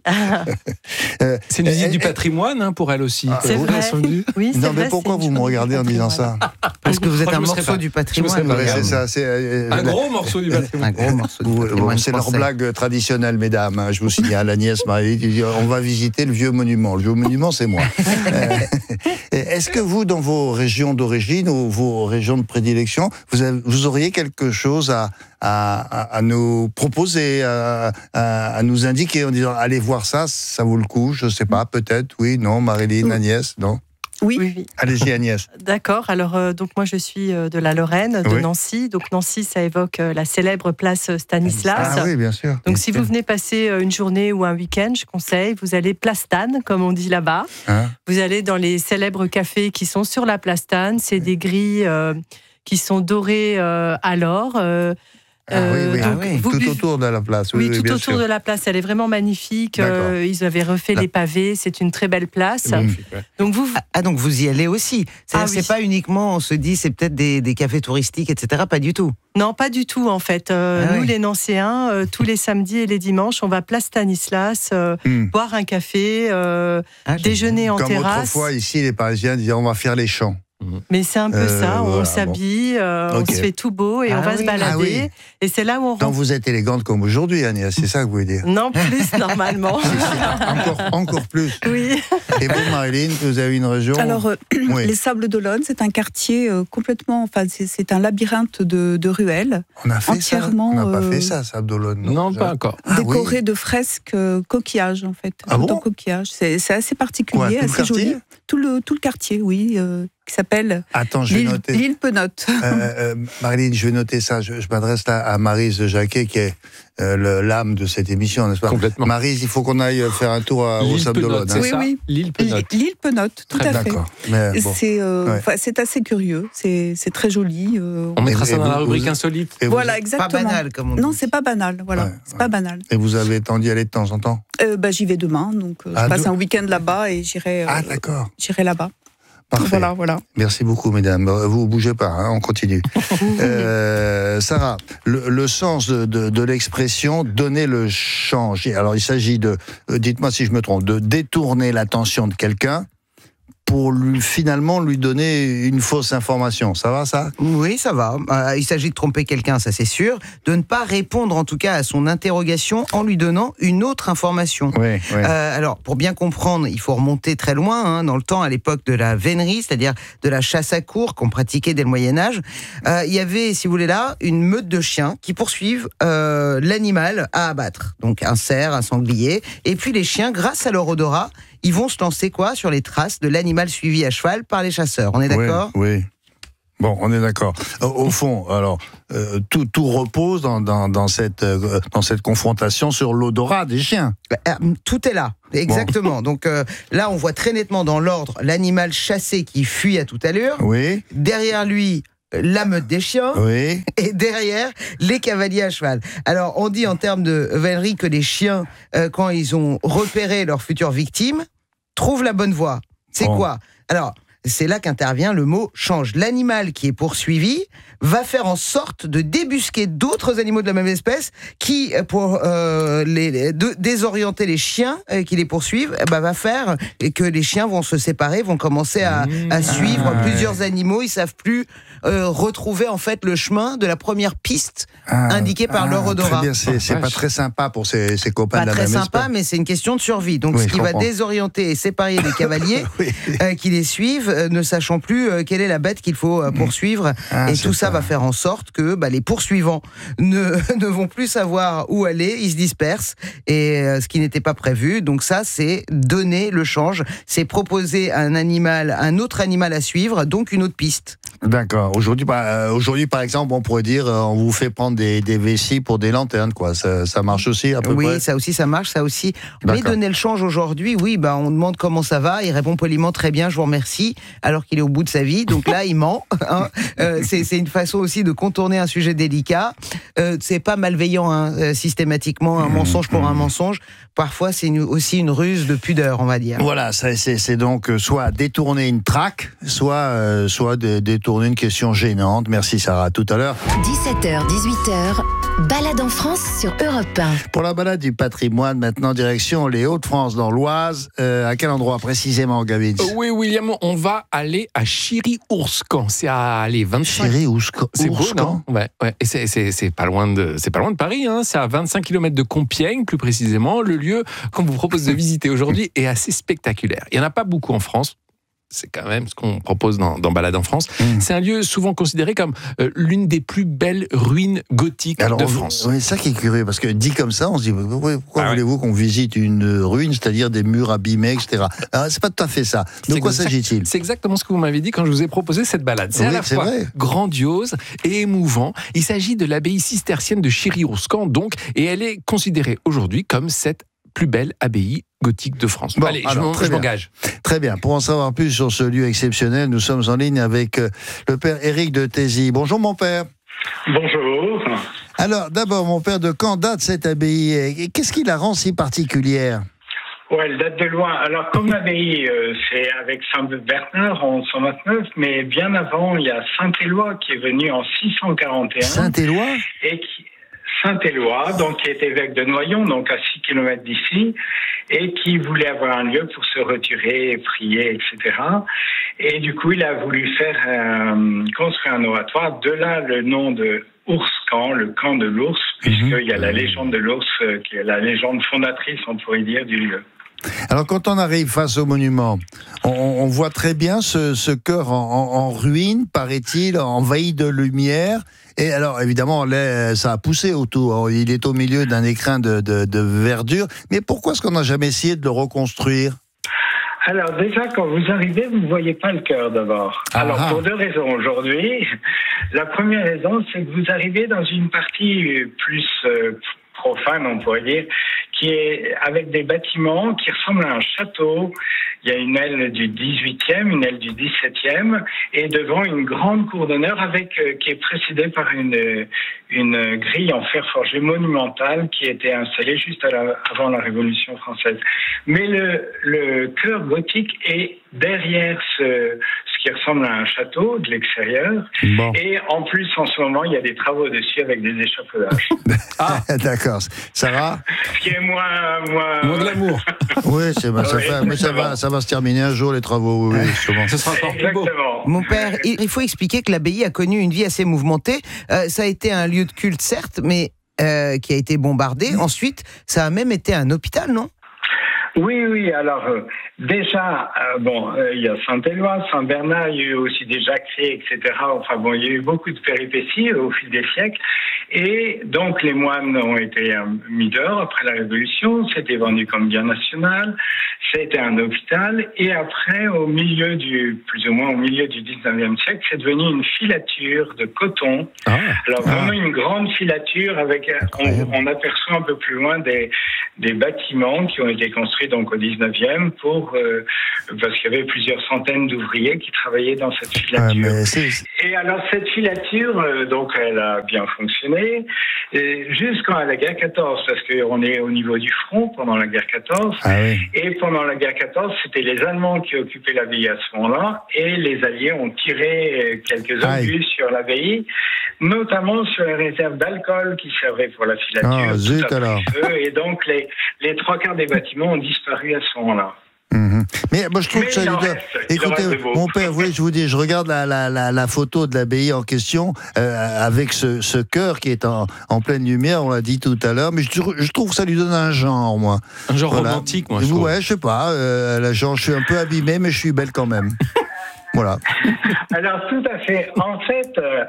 B: euh,
C: C'est une visite
B: euh,
C: du patrimoine hein, pour elle aussi.
E: Ah, c'est vrai. Oui, c'est
B: non mais
E: vrai,
B: pourquoi vous me regardez en disant ça?
D: Parce que vous êtes
C: Moi,
D: un morceau
C: pas,
D: du patrimoine.
B: Ouais, c'est ça, c'est, euh,
C: un gros morceau du patrimoine.
D: Un gros morceau du patrimoine.
B: C'est leur blague traditionnelle, mesdames. Hein. Je vous signale, Agnès, Marilyn, qui dit on va visiter le vieux monument. Le vieux monument, c'est moi. euh, est-ce que vous, dans vos régions d'origine ou vos régions de prédilection, vous, avez, vous auriez quelque chose à, à, à, à nous proposer, à, à, à nous indiquer en disant allez voir ça, ça vaut le coup, je ne sais pas, peut-être, oui, non, Marilyn, Agnès, non?
E: Oui. oui, oui.
B: Allez-y, Agnès.
E: D'accord. Alors, euh, donc moi, je suis euh, de la Lorraine, de
B: oui.
E: Nancy. Donc, Nancy, ça évoque euh, la célèbre place Stanislas.
B: Ah oui, bien sûr.
E: Donc, si vous venez passer euh, une journée ou un week-end, je conseille, vous allez place Stan, comme on dit là-bas. Hein? Vous allez dans les célèbres cafés qui sont sur la place Stan. C'est des grilles euh, qui sont dorées euh, à l'or. Euh,
B: Ah oui, oui.
E: Donc,
B: ah oui.
E: Vous
B: tout
E: buvez...
B: autour de la place. Oui,
E: oui,
B: oui
E: tout
B: bien
E: autour
B: sûr.
E: de la place. Elle est vraiment magnifique. Euh, ils avaient refait la... les pavés. C'est une très belle place.
B: Mmh.
E: Donc vous...
D: Ah, donc vous y allez aussi. C'est-à-dire, ah, oui. c'est pas uniquement, on se dit, c'est peut-être des, des cafés touristiques, et cetera. Pas du tout.
E: Non, pas du tout, en fait. Euh, ah, nous, oui. les Nancéens, euh, tous les samedis et les dimanches, on va place Stanislas, euh, mmh. boire un café, euh, ah, déjeuner en
B: Comme
E: terrasse.
B: Comme autrefois, ici, les Parisiens disaient on va faire les champs.
E: Mais c'est un peu euh, ça, on voilà, s'habille, bon. euh, okay. on se fait tout beau et ah on va oui, se balader. Ah oui. Et c'est là où on rentre.
B: Donc vous êtes élégante comme aujourd'hui, Agnès, c'est ça que vous voulez dire?
E: Non, plus normalement.
B: si, si, encore, encore plus.
E: Oui.
B: Et vous, Marilyn, vous avez une région?
F: Alors, euh, oui. les Sables d'Olonne, c'est un quartier euh, complètement, enfin, c'est, c'est un labyrinthe de, de ruelles.
B: On a fait
F: entièrement,
B: ça. On n'a pas
F: euh,
B: fait ça, Sables d'Olonne.
C: Non, non pas encore.
F: Décoré
B: ah, oui.
F: de fresques euh, coquillages, en fait.
B: Ah bon?
F: Coquillages. C'est, c'est assez particulier,
B: Quoi,
F: assez joli. Tout le, tout le quartier, oui. Euh, qui s'appelle
B: Attends, je vais
F: l'île,
B: noter.
F: l'île Penotte.
B: Euh, euh, Marilyn, je vais noter ça. Je, je m'adresse là à Maryse Jacquet, qui est euh, le, l'âme de cette émission, n'est-ce pas?
C: Complètement.
B: Maryse, il faut qu'on aille faire un tour à, au Sable d'Olonne.
F: Hein. Oui, oui.
C: L'île Penotte.
F: L'île Penotte, tout
B: très
F: à fait.
B: D'accord. Mais bon.
F: C'est, euh, ouais. c'est assez curieux, c'est, c'est très joli. Euh,
C: on mettra ça dans
B: vous,
C: la rubrique
B: vous,
C: insolite.
F: Voilà, exactement.
D: Pas banal, comme on dit.
F: Non, c'est pas banal. Voilà,
B: ouais,
F: c'est
B: ouais.
F: pas banal.
B: Et vous avez le temps d'y aller de temps en temps?
F: euh, bah, J'y vais demain, donc euh, ah, je passe deux... un week-end là-bas et j'irai, euh,
B: ah, d'accord.
F: j'irai là-bas.
B: Parfait.
F: Voilà, voilà.
B: Merci beaucoup, mesdames. Vous ne bougez pas, hein, on continue. euh, Sarah, le, le sens de, de, de l'expression « donner le change », alors il s'agit de, euh, dites-moi si je me trompe, de détourner l'attention de quelqu'un pour lui, finalement lui donner une fausse information. Ça va, ça ?
D: Oui, ça va. Euh, il s'agit de tromper quelqu'un, ça c'est sûr. De ne pas répondre, en tout cas, à son interrogation en lui donnant une autre information.
B: Oui, oui.
D: Euh, alors, pour bien comprendre, il faut remonter très loin, hein, dans le temps, à l'époque de la vénerie, c'est-à-dire de la chasse à courre qu'on pratiquait dès le Moyen-Âge. Euh, il y avait, si vous voulez là, une meute de chiens qui poursuivent euh, l'animal à abattre. Donc un cerf, un sanglier. Et puis les chiens, grâce à leur odorat, ils vont se lancer quoi sur les traces de l'animal suivi à cheval par les chasseurs. On est d'accord ?
B: Oui, oui. Bon, on est d'accord. Au fond, alors, euh, tout, tout repose dans, dans, dans, cette, euh, dans cette confrontation sur l'odorat des chiens.
D: Tout est là, exactement. Bon. Donc euh, là, on voit très nettement dans l'ordre l'animal chassé qui fuit à toute allure.
B: Oui.
D: Derrière lui, la meute des chiens,
B: oui.
D: Et derrière, les cavaliers à cheval. Alors, on dit en termes de vénerie que les chiens, euh, quand ils ont repéré leur future victime, trouvent la bonne voie. C'est oh. quoi ? Alors, c'est là qu'intervient le mot « change ». L'animal qui est poursuivi va faire en sorte de débusquer d'autres animaux de la même espèce qui, pour euh, les, les, de, désorienter les chiens euh, qui les poursuivent, bah, va faire et que les chiens vont se séparer, vont commencer à, à suivre ah, plusieurs ouais. animaux. Ils savent plus euh, retrouver en fait le chemin de la première piste ah, indiquée par ah, leur odorat.
B: Très bien, c'est, c'est pas très sympa pour ces, ces copains
D: pas
B: de la même espèce.
D: Pas très sympa, mais c'est une question de survie. Donc, oui, ce qui va désorienter et séparer les cavaliers oui. euh, qui les suivent, euh, ne sachant plus euh, quelle est la bête qu'il faut euh, poursuivre. Ah, et tout ça, ça va faire en sorte que bah, les poursuivants ne, ne vont plus savoir où aller, ils se dispersent, et euh, ce qui n'était pas prévu. Donc ça, c'est donner le change, c'est proposer un animal, un autre animal à suivre, donc une autre piste.
B: D'accord. Aujourd'hui, bah, aujourd'hui, par exemple, on pourrait dire, euh, on vous fait prendre des, des vessies pour des lanternes, quoi. Ça, ça marche aussi à peu
D: oui,
B: près.
D: Oui, ça aussi, ça marche, ça aussi. D'accord. Mais donner le change aujourd'hui, oui, bah, on demande comment ça va, il répond poliment très bien, je vous remercie, alors qu'il est au bout de sa vie. Donc là, il ment. Hein. Euh, c'est, c'est une façon aussi de contourner un sujet délicat. Euh, c'est pas malveillant, hein, systématiquement, un mmh, mensonge pour mmh. un mensonge. Parfois, c'est une, aussi une ruse de pudeur, on va dire.
B: Voilà, ça, c'est, c'est donc soit détourner une traque, soit, euh, soit de, détourner une question gênante. Merci Sarah, à tout à l'heure.
H: dix-sept heures, dix-huit heures, balade en France sur Europe un.
B: Pour la balade du patrimoine, maintenant direction les Hauts-de-France dans l'Oise. Euh, à quel endroit précisément, Gavin ?
C: Oui, William, on va aller à Chiry-Ourcq. C'est à aller vingt-cinq.
B: Chiry-Ourcq.
C: C'est beau, non ? Ouais, ouais. Et c'est, c'est, c'est pas loin de, c'est pas loin de Paris. Hein. C'est à vingt-cinq kilomètres de Compiègne, plus précisément. Le lieu qu'on vous propose de visiter aujourd'hui est assez spectaculaire. Il y en a pas beaucoup en France. C'est quand même ce qu'on propose dans, dans Balade en France. Mmh. C'est un lieu souvent considéré comme euh, l'une des plus belles ruines gothiques Alors, de France.
B: Oui, c'est ça qui est curieux, parce que dit comme ça, on se dit pourquoi ah voulez-vous ouais. qu'on visite une ruine, c'est-à-dire des murs abîmés, et cetera. Alors, c'est pas tout à fait ça. De c'est quoi exact, s'agit-il ?
C: C'est exactement ce que vous m'avez dit quand je vous ai proposé cette balade. C'est oui, à la c'est fois vrai. grandiose et émouvant. Il s'agit de l'abbaye cistercienne de Chiry-Ourcq, donc, et elle est considérée aujourd'hui comme cette plus belle abbaye gothique de France.
B: Bon,
C: Allez,
B: alors,
C: je, je m'engage.
B: Très bien. Pour en savoir plus sur ce lieu exceptionnel, nous sommes en ligne avec le père Éric de Thézy. Bonjour mon père.
K: Bonjour.
B: Alors d'abord mon père, de quand date cette abbaye ? Qu'est-ce qui la rend si particulière ?
K: Ouais, elle date de loin. Alors, comme l'abbaye, euh, c'est avec Saint-Bernard en cent vingt-neuf, mais bien avant, il y a Saint-Éloi qui est venu en six cent quarante et un.
B: Saint-Éloi ?
K: Et qui... Saint-Éloi, donc qui est évêque de Noyon, donc à six kilomètres d'ici, et qui voulait avoir un lieu pour se retirer, prier, et cetera. Et du coup, il a voulu faire euh, construire un oratoire. De là, le nom de Ourscan, le camp de l'ours, puisqu'il mmh. y a la légende de l'ours, euh, qui est la légende fondatrice, on pourrait dire, du lieu.
B: Alors, quand on arrive face au monument, on, on voit très bien ce, ce chœur en, en, en ruine, paraît-il, envahi de lumière. Et alors, évidemment, là, ça a poussé autour. Il est au milieu d'un écrin de, de, de verdure. Mais pourquoi est-ce qu'on n'a jamais essayé de le reconstruire ?
K: Alors déjà, quand vous arrivez, vous ne voyez pas le chœur d'abord. Ah Alors, ah. pour deux raisons aujourd'hui. La première raison, c'est que vous arrivez dans une partie plus... Euh, profane, on pourrait dire, qui est avec des bâtiments qui ressemblent à un château. Il y a une aile du dix-huitième, une aile du dix-septième, et devant une grande cour d'honneur avec euh, qui est précédée par une une grille en fer forgé monumentale qui était installée juste à la, avant la Révolution française. Mais le le chœur gothique est derrière ce ce qui ressemble à un château de l'extérieur.
B: Bon.
K: Et en plus, en ce moment, il y a des travaux dessus avec des échafaudages.
B: Ah, d'accord. Sarah ?
K: Ce qui est moins moins.
C: Moins de l'amour.
B: Oui, c'est, bah, ça,
K: Oui,
B: fait, mais ça va, ça va se terminer un jour les travaux. Oui, oui, sûrement.
C: Ce sera encore plus beau.
K: Exactement.
D: Mon père, il il faut expliquer que l'abbaye a connu une vie assez mouvementée. Euh, ça a été un lieu de culte, certes, mais euh, qui a été bombardé. Ensuite, ça a même été un hôpital, non ?
K: Oui, oui. Alors euh, déjà, euh, bon, euh, il y a Saint-Éloi, Saint-Bernard, il y a eu aussi des Jacqueries, et cetera. Enfin bon, il y a eu beaucoup de péripéties euh, au fil des siècles. Et donc les moines ont été euh, mis dehors après la Révolution. C'était vendu comme bien national. C'était un hôpital. Et après, au milieu du, plus ou moins au milieu du dix-neuvième siècle, c'est devenu une filature de coton.
B: Ah,
K: Alors
B: ah.
K: vraiment une grande filature avec, on, on aperçoit un peu plus loin des des bâtiments qui ont été construits donc au dix-neuvième pour euh, parce qu'il y avait plusieurs centaines d'ouvriers qui travaillaient dans cette filature.
B: Ah, mais c'est...
K: Et alors cette filature, euh, donc elle a bien fonctionné et jusqu'à la guerre quatorze, parce qu'on est au niveau du front pendant la guerre quatorze.
B: Ah, oui.
K: Et pendant la guerre quatorze, c'était les Allemands qui occupaient l'abbaye à ce moment-là, et les Alliés ont tiré quelques obus sur l'abbaye, notamment sur les réserves d'alcool qui servaient pour la filature.
B: Ah, zut alors.
K: Feu, et donc les, les trois quarts des bâtiments ont disparu à ce moment-là.
B: Mmh. Mais moi je trouve
K: Mais
B: que ça
K: il en
B: lui donne-
K: reste, il en
B: Écoutez,
K: reste de beau.
B: mon père, oui, je vous dis, je regarde la, la, la, la photo de l'abbaye en question euh, avec ce, ce chœur qui est en, en pleine lumière, on l'a dit tout à l'heure, mais je, je trouve que ça lui donne un genre, moi.
C: Un genre
B: Voilà.
C: romantique, moi, je trouve.
B: Ouais, je sais pas, euh, la genre, je suis un peu abîmé, mais je suis belle quand même. Voilà.
K: Alors tout à fait. En fait, euh,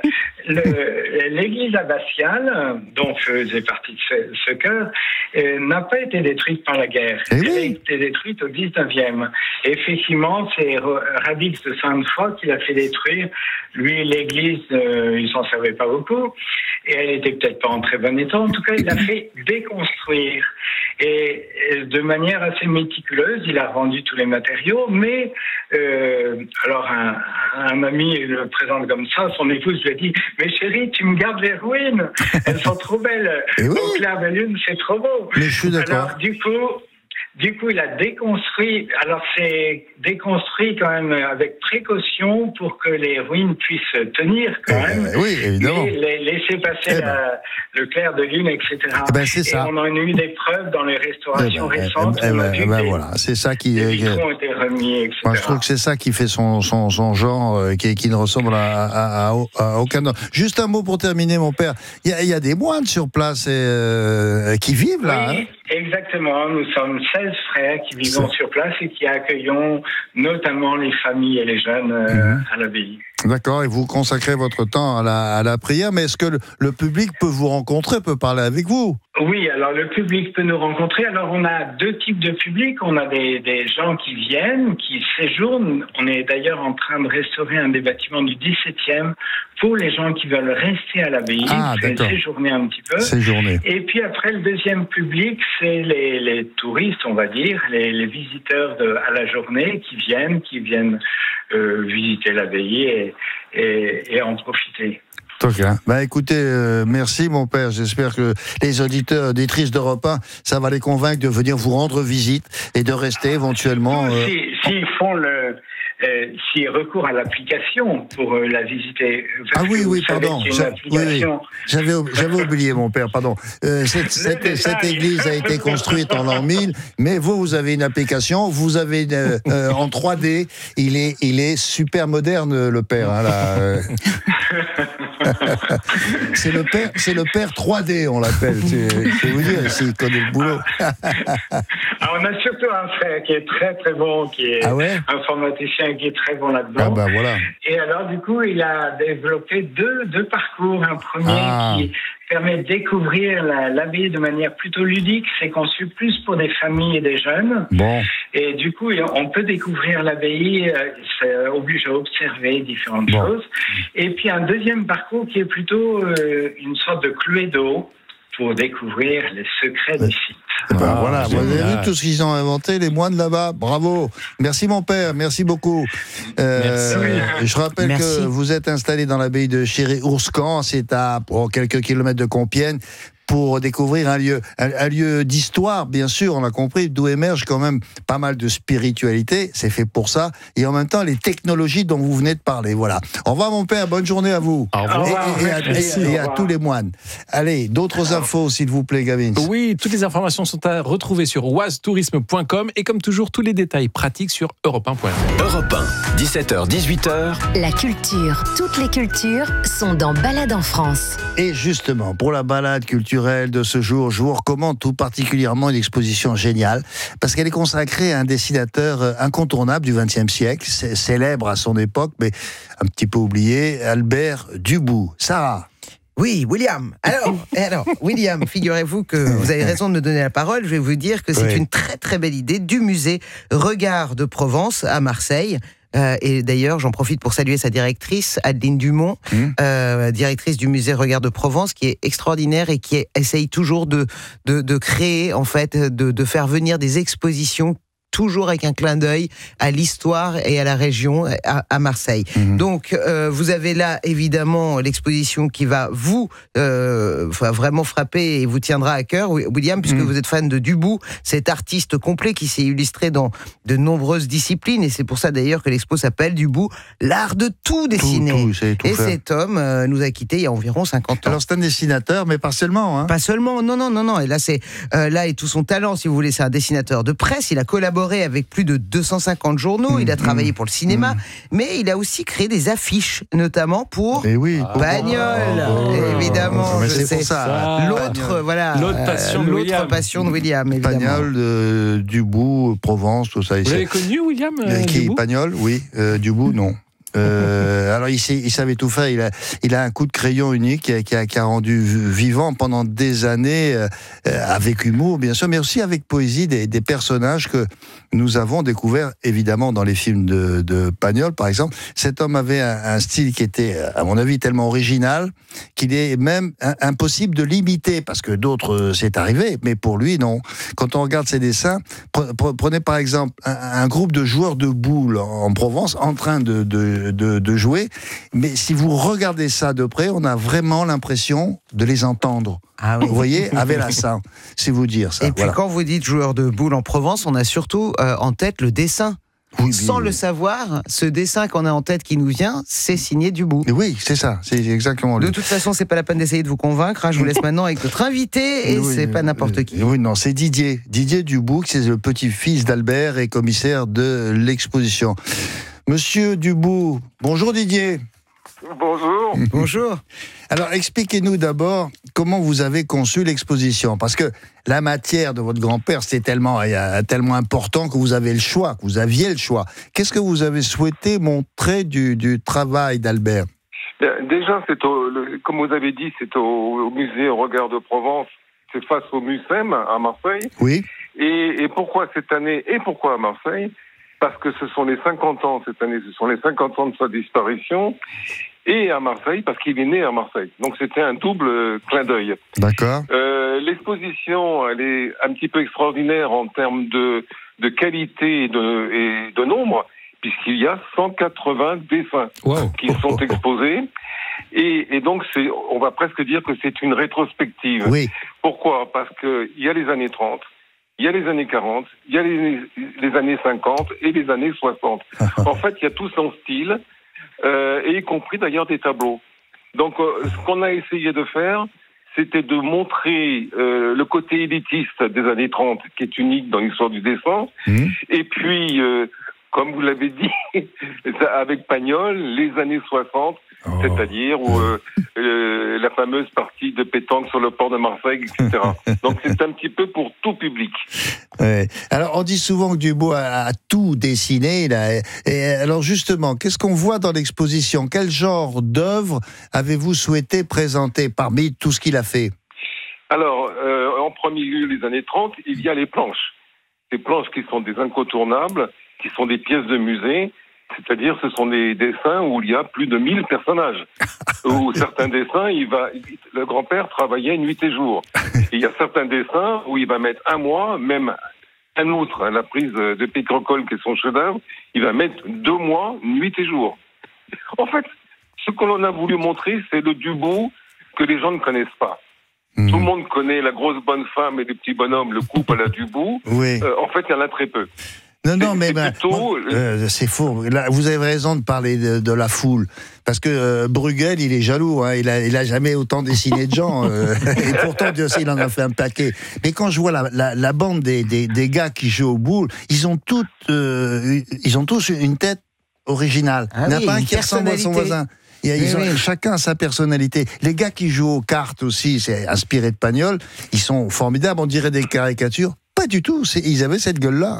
K: le- l'église abbatiale, euh, dont faisait partie ce, ce chœur, euh, n'a pas été détruite par la guerre.
B: Eh
K: Elle
B: oui.
K: a été détruite au dix-neuvième. Et effectivement, c'est Ra- Radix de Sainte-Foy qui l'a fait détruire. Lui, l'église, euh, il s'en servait pas beaucoup. Et elle était peut-être pas en très bon état. En tout cas, il l'a fait déconstruire. Et, et de manière assez méticuleuse, il a rendu tous les matériaux, mais euh, alors un, un ami le présente comme ça, son épouse lui a dit « Mais chérie, tu me gardes les ruines, elles sont trop belles,
B: Et oui.
K: au clair de lune, c'est trop beau ».
B: Mais je suis d'accord.
K: Alors du coup, du coup, il a déconstruit. Alors c'est déconstruit quand même avec précaution pour que les ruines puissent tenir quand
B: Eh,
K: même.
B: oui, évidemment.
K: Mais les- laisser passer
B: Eh ben.
K: la- le clair de lune, et cetera.
B: Eh ben, c'est ça.
K: Et on en a eu des preuves dans les
B: Eh
K: restaurations
B: ben,
K: récentes.
B: eh ben,
K: on a
B: eh
K: vu
B: ben,
K: que des-
B: voilà, c'est ça qui.
K: les
B: euh,
K: vitraux ont été remis, et cetera.
B: Moi, je trouve que c'est ça qui fait son, son, son genre, euh, qui, qui ne ressemble à, à, à, à aucun autre. Juste un mot pour terminer, mon père. Il y a, il y a des moines sur place et, euh, qui vivent là.
K: Oui,
B: hein.
K: exactement. Nous sommes seize frères qui vivons
B: Ça.
K: sur place et qui accueillons notamment les familles et les jeunes euh,
B: Mhm.
K: à l'abbaye.
B: D'accord, et vous consacrez votre temps à la, à la prière, mais est-ce que le, le public peut vous rencontrer, peut parler avec vous?
K: Oui, alors le public peut nous rencontrer. Alors on a deux types de public. On a des, des gens qui viennent, qui séjournent. On est d'ailleurs en train de restaurer un des bâtiments du dix-septième pour les gens qui veulent rester à l'abbaye,
B: Ah,
K: c'est
B: d'accord.
K: séjourner un petit peu.
B: Séjourner.
K: Et puis après, le deuxième public, c'est les, les touristes, on va dire, les, les visiteurs de, à la journée qui viennent, qui viennent euh, visiter l'abbaye et, et, et en profiter.
B: Ok. Bah écoutez, euh, merci mon père. J'espère que les auditeurs, auditrices d'Europe un, ça va les convaincre de venir vous rendre visite et de rester éventuellement. Euh...
K: Si, s'ils font le, euh, s'ils recourent à l'application pour euh, la visiter.
B: Ah oui, oui, pardon.
K: Une
B: J'a- oui, oui.
K: application.
B: J'avais, j'avais oublié mon père, pardon. Euh, cette, cette, cette église a été construite en l'an mille, mais vous, vous avez une application, vous avez euh, euh, en trois D. Il est, il est super moderne le père. Hein, là, euh. c'est le père, c'est le père trois D, on l'appelle. C'est, je vais vous dire, s'il connaît le boulot.
K: Ah, on a surtout un frère qui est très très bon, qui est
B: Ah ouais
K: informaticien, qui est très bon là-dedans.
B: Ah ben voilà.
K: Et alors du coup, il a développé deux, deux parcours. Un premier
B: Ah.
K: qui permet de découvrir la, l'abbaye de manière plutôt ludique. C'est conçu plus pour des familles et des jeunes.
B: Bon.
K: Et du coup, on peut découvrir l'abbaye, euh, ça oblige à observer différentes
B: Bon.
K: choses. Et puis un deuxième parcours qui est plutôt euh, une sorte de Cluedo. pour découvrir les secrets des sites.
B: Et ben
C: Ah,
B: voilà, vous avez
C: génial.
B: vu tout ce qu'ils ont inventé, les moines là-bas. Bravo. Merci mon père, merci beaucoup. Euh,
C: Merci.
B: Je rappelle
D: Merci.
B: que vous êtes installé dans l'abbaye de Chéré-Ourscan, c'est à oh, quelques kilomètres de Compiègne, pour découvrir un lieu, un, un lieu d'histoire, bien sûr, on a compris, d'où émerge quand même pas mal de spiritualité, c'est fait pour ça, et en même temps les technologies dont vous venez de parler. Voilà. Au revoir mon père, bonne journée à vous.
C: Au revoir.
B: Et, et- et à,
K: Merci.
B: et- et à
K: Au revoir.
B: tous les moines. Allez, d'autres infos s'il vous plaît, Gavin.
C: Oui, toutes les informations sont à retrouver sur oise tourisme point com et comme toujours, tous les détails pratiques sur europe un point f r.
J: Europe un, dix-sept heures, dix-huit heures.
H: La culture, toutes les cultures sont dans Balade en France.
B: Et justement, pour la balade culturelle de ce jour, je vous recommande tout particulièrement une exposition géniale, parce qu'elle est consacrée à un dessinateur incontournable du vingtième siècle, c- célèbre à son époque, mais un petit peu oublié, Albert Dubout. Sarah.
D: Oui, William. Alors, alors, William, figurez-vous que vous avez raison de me donner la parole. Je vais vous dire que c'est
B: Oui.
D: une très très belle idée du musée Regard de Provence à Marseille. Euh, et d'ailleurs, j'en profite pour saluer sa directrice, Adeline Dumont,
B: Mmh.
D: euh, directrice du musée Regard de Provence, qui est extraordinaire et qui est- essaye toujours de, de, de créer, en fait, de, de faire venir des expositions toujours avec un clin d'œil à l'histoire et à la région, à, à Marseille.
B: Mmh.
D: Donc, euh, vous avez là, évidemment, l'exposition qui va vous euh, va vraiment frapper et vous tiendra à cœur, William, puisque
B: Mmh.
D: vous êtes fan de Dubout, cet artiste complet qui s'est illustré dans de nombreuses disciplines, et c'est pour ça d'ailleurs que l'expo s'appelle Dubout, l'art de tout dessiner.
B: Tout, tout, c'est tout
D: et
B: faire.
D: cet homme euh, nous a quittés il y a environ cinquante ans.
B: Alors c'est un dessinateur, mais pas seulement. Hein.
D: Pas seulement, non, non, non, non. Et là, c'est euh, là et tout son talent, si vous voulez, c'est un dessinateur de presse. Il a collaboré avec plus de deux cent cinquante journaux.
B: Mmh,
D: il a travaillé
B: mmh,
D: pour le cinéma,
B: mmh.
D: mais il a aussi créé des affiches, notamment pour
B: Et oui.
C: Ah.
D: Pagnol,
C: Oh.
D: évidemment.
B: Mais
D: je
B: c'est
D: sais.
B: pour ça.
D: L'autre,
B: Pagnol.
D: voilà,
C: L'autre passion de
D: l'autre
C: William.
D: passion de William, évidemment.
B: Pagnol, euh, Dubout, Provence, tout ça.
C: Vous
B: ici.
C: l'avez connu, William
B: Euh,
C: euh,
B: qui
C: Dubout
B: Pagnol, oui. Euh, Dubout, non. Euh, alors il, sait- il savait tout faire. Il a, il a un coup de crayon unique qui a, qui a, qui a rendu vivant pendant des années, euh, avec humour bien sûr, mais aussi avec poésie des, des personnages que nous avons découverts évidemment dans les films de, de Pagnol, par exemple. Cet homme avait un, un style qui était, à mon avis, tellement original qu'il est même un, impossible de l'imiter, parce que d'autres, euh, c'est arrivé, mais pour lui, non. Quand on regarde ses dessins, pre- pre- prenez par exemple un, un groupe de joueurs de boules en, en Provence en train de, de, de, de jouer, mais si vous regardez ça de près, on a vraiment l'impression de les entendre.
D: Ah oui.
B: Vous voyez, avec la ça, c'est vous dire ça.
D: Et puis
B: voilà.
D: quand vous dites joueur de boules en Provence, on a surtout euh, en tête le dessin.
B: Oui,
D: Sans
B: oui,
D: le
B: oui.
D: savoir, ce dessin qu'on a en tête qui nous vient, c'est signé Dubout.
B: Mais oui, c'est ça, c'est exactement
D: De
B: lui.
D: toute façon, c'est pas la peine d'essayer de vous convaincre. hein. Je vous laisse maintenant avec notre invité, et
B: Oui,
D: c'est pas
B: euh,
D: n'importe qui.
B: Oui, non, c'est Didier. Didier Dubout, c'est le petit-fils d'Albert et commissaire de l'exposition. Monsieur Dubout, bonjour Didier.
L: Bonjour.
D: Bonjour.
B: Alors, expliquez-nous d'abord comment vous avez conçu l'exposition, parce que la matière de votre grand-père, c'était tellement, euh, tellement important que vous avez le choix, que vous aviez le choix. Qu'est-ce que vous avez souhaité montrer du, du travail d'Albert ?
L: Déjà, c'est au, le, comme vous avez dit, c'est au, au musée Regard de Provence. C'est face au Mucem à Marseille.
B: Oui.
L: Et, et pourquoi cette année et pourquoi à Marseille ? Parce que ce sont les cinquante ans cette année, ce sont les cinquante ans de sa disparition. Et à Marseille, parce qu'il est né à Marseille. Donc c'était un double euh, clin d'œil.
B: D'accord.
L: Euh, l'exposition, elle est un petit peu extraordinaire en termes de, de qualité et de, et de nombre, puisqu'il y a cent quatre-vingts dessins
C: Wow.
L: qui sont exposés. Et, et donc, c'est, on va presque dire que c'est une rétrospective.
B: Oui.
L: Pourquoi ? Parce qu'il y a les années trente, il y a les années quarante, il y a les, les années cinquante et les années soixante. En fait, il y a tout son style, euh, et y compris d'ailleurs des tableaux. Donc, euh, ce qu'on a essayé de faire, c'était de montrer euh, le côté élitiste des années trente, qui est unique dans l'histoire du dessin,
B: Mmh.
L: et puis, euh, comme vous l'avez dit, avec Pagnol, les années soixante,
B: Oh.
L: c'est-à-dire où, euh, euh, la fameuse partie de pétanque sur le port de Marseille, et cetera. Donc c'est un petit peu pour tout public.
B: Ouais. Alors, on dit souvent que Dubout a, a tout dessiné. Là. Et alors, justement, qu'est-ce qu'on voit dans l'exposition ? Quel genre d'œuvre avez-vous souhaité présenter parmi tout ce qu'il a fait ?
L: Alors, euh, en premier lieu, les années trente, il y a les planches. Ces planches qui sont des incontournables, qui sont des pièces de musée. C'est-à-dire, ce sont des dessins où il y a plus de mille personnages. Où certains dessins, il va, le grand-père travaillait nuit et jour. Et il y a certains dessins où il va mettre un mois, même un autre, à la prise de Picrocole, qui est son chef-d'œuvre, il va mettre deux mois, nuit et jour. En fait, ce que l'on a voulu montrer, c'est le Dubout que les gens ne connaissent pas. Mmh. Tout le monde connaît la grosse bonne femme et les petits bonhommes, le couple à la Dubout.
B: Oui.
L: Euh, en fait, il y en a très peu.
B: Non, non, mais ben, bon, euh, c'est faux. Là, vous avez raison de parler de, de la foule, parce que euh, Bruegel, il est jaloux. Hein, il a, il a jamais autant dessiné de gens, euh, et pourtant Dieu sait, il en a fait un paquet. Mais quand je vois la, la, la bande des, des, des gars qui jouent au boule, ils ont toutes, euh, ils ont tous une tête originale.
D: Ah
B: il n'y en a
D: oui,
B: pas un qui ressemble à son voisin. Ils oui, ont oui. chacun sa personnalité. Les gars qui jouent aux cartes aussi, c'est inspiré de Pagnol, ils sont formidables. On dirait des caricatures. Pas du tout, c'est, ils avaient cette gueule-là.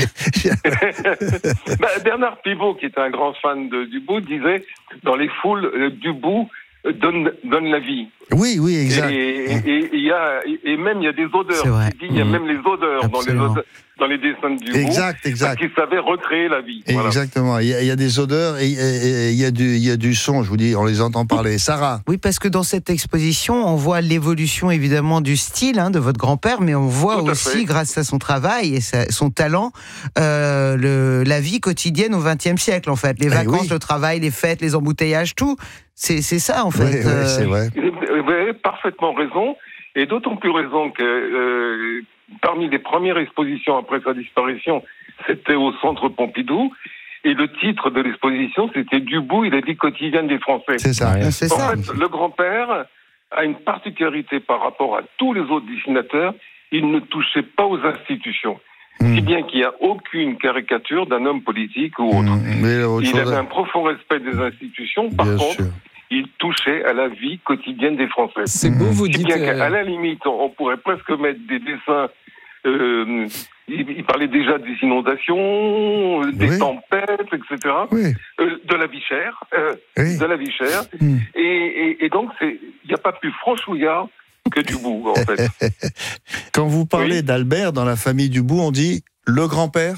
L: bah, Bernard Pivot, qui est un grand fan de Dubout, disait dans les foules, euh, Dubout euh, donne, donne la vie.
B: Oui, oui, exact.
L: Et, et, et, y a, et même il y a des odeurs. Il dit, y a mmh. même les odeurs dans les, odeurs, dans les dessins de Dubout.
B: Exact, exact.
L: Parce qu'il savait recréer la vie.
B: Exactement. Voilà. Il, y a, il y a des odeurs et, et, et il, y a du, il y a du son, je vous dis, on les entend parler. Sarah.
D: Oui, parce que dans cette exposition, on voit l'évolution évidemment du style hein, de votre grand-père, mais on voit aussi, grâce à son travail et sa, son talent, euh, le, la vie quotidienne au vingtième siècle, en fait. Les eh vacances, oui. le travail, les fêtes, les embouteillages, tout. C'est, c'est ça, en fait.
B: Oui, euh... oui, c'est vrai.
L: Vous avez parfaitement raison, et d'autant plus raison que euh, parmi les premières expositions après sa disparition, c'était au Centre Pompidou, et le titre de l'exposition, c'était Dubout et la vie quotidienne des Français.
B: C'est ça.
L: En
B: c'est
L: ça. fait, le grand-père a une particularité par rapport à tous les autres dessinateurs, il ne touchait pas aux institutions. Mmh. Si bien qu'il n'y a aucune caricature d'un homme politique ou autre. Mmh. Mais autre il avait un profond respect des institutions, par Bien contre, sûr. il touchait à la vie quotidienne des Français.
C: C'est beau, vous
L: si
C: dites...
L: bien qu'à la limite, on pourrait presque mettre des dessins... Euh, il, il parlait déjà des inondations, des oui. tempêtes, et cetera. Oui. Euh, de la vie chère. Euh, oui. De la vie chère. Mmh. Et, et, et donc, il n'y a pas plus franchouillard que Dubout, en fait.
B: Quand vous parlez oui. d'Albert, dans la famille Dubout, on dit le grand-père.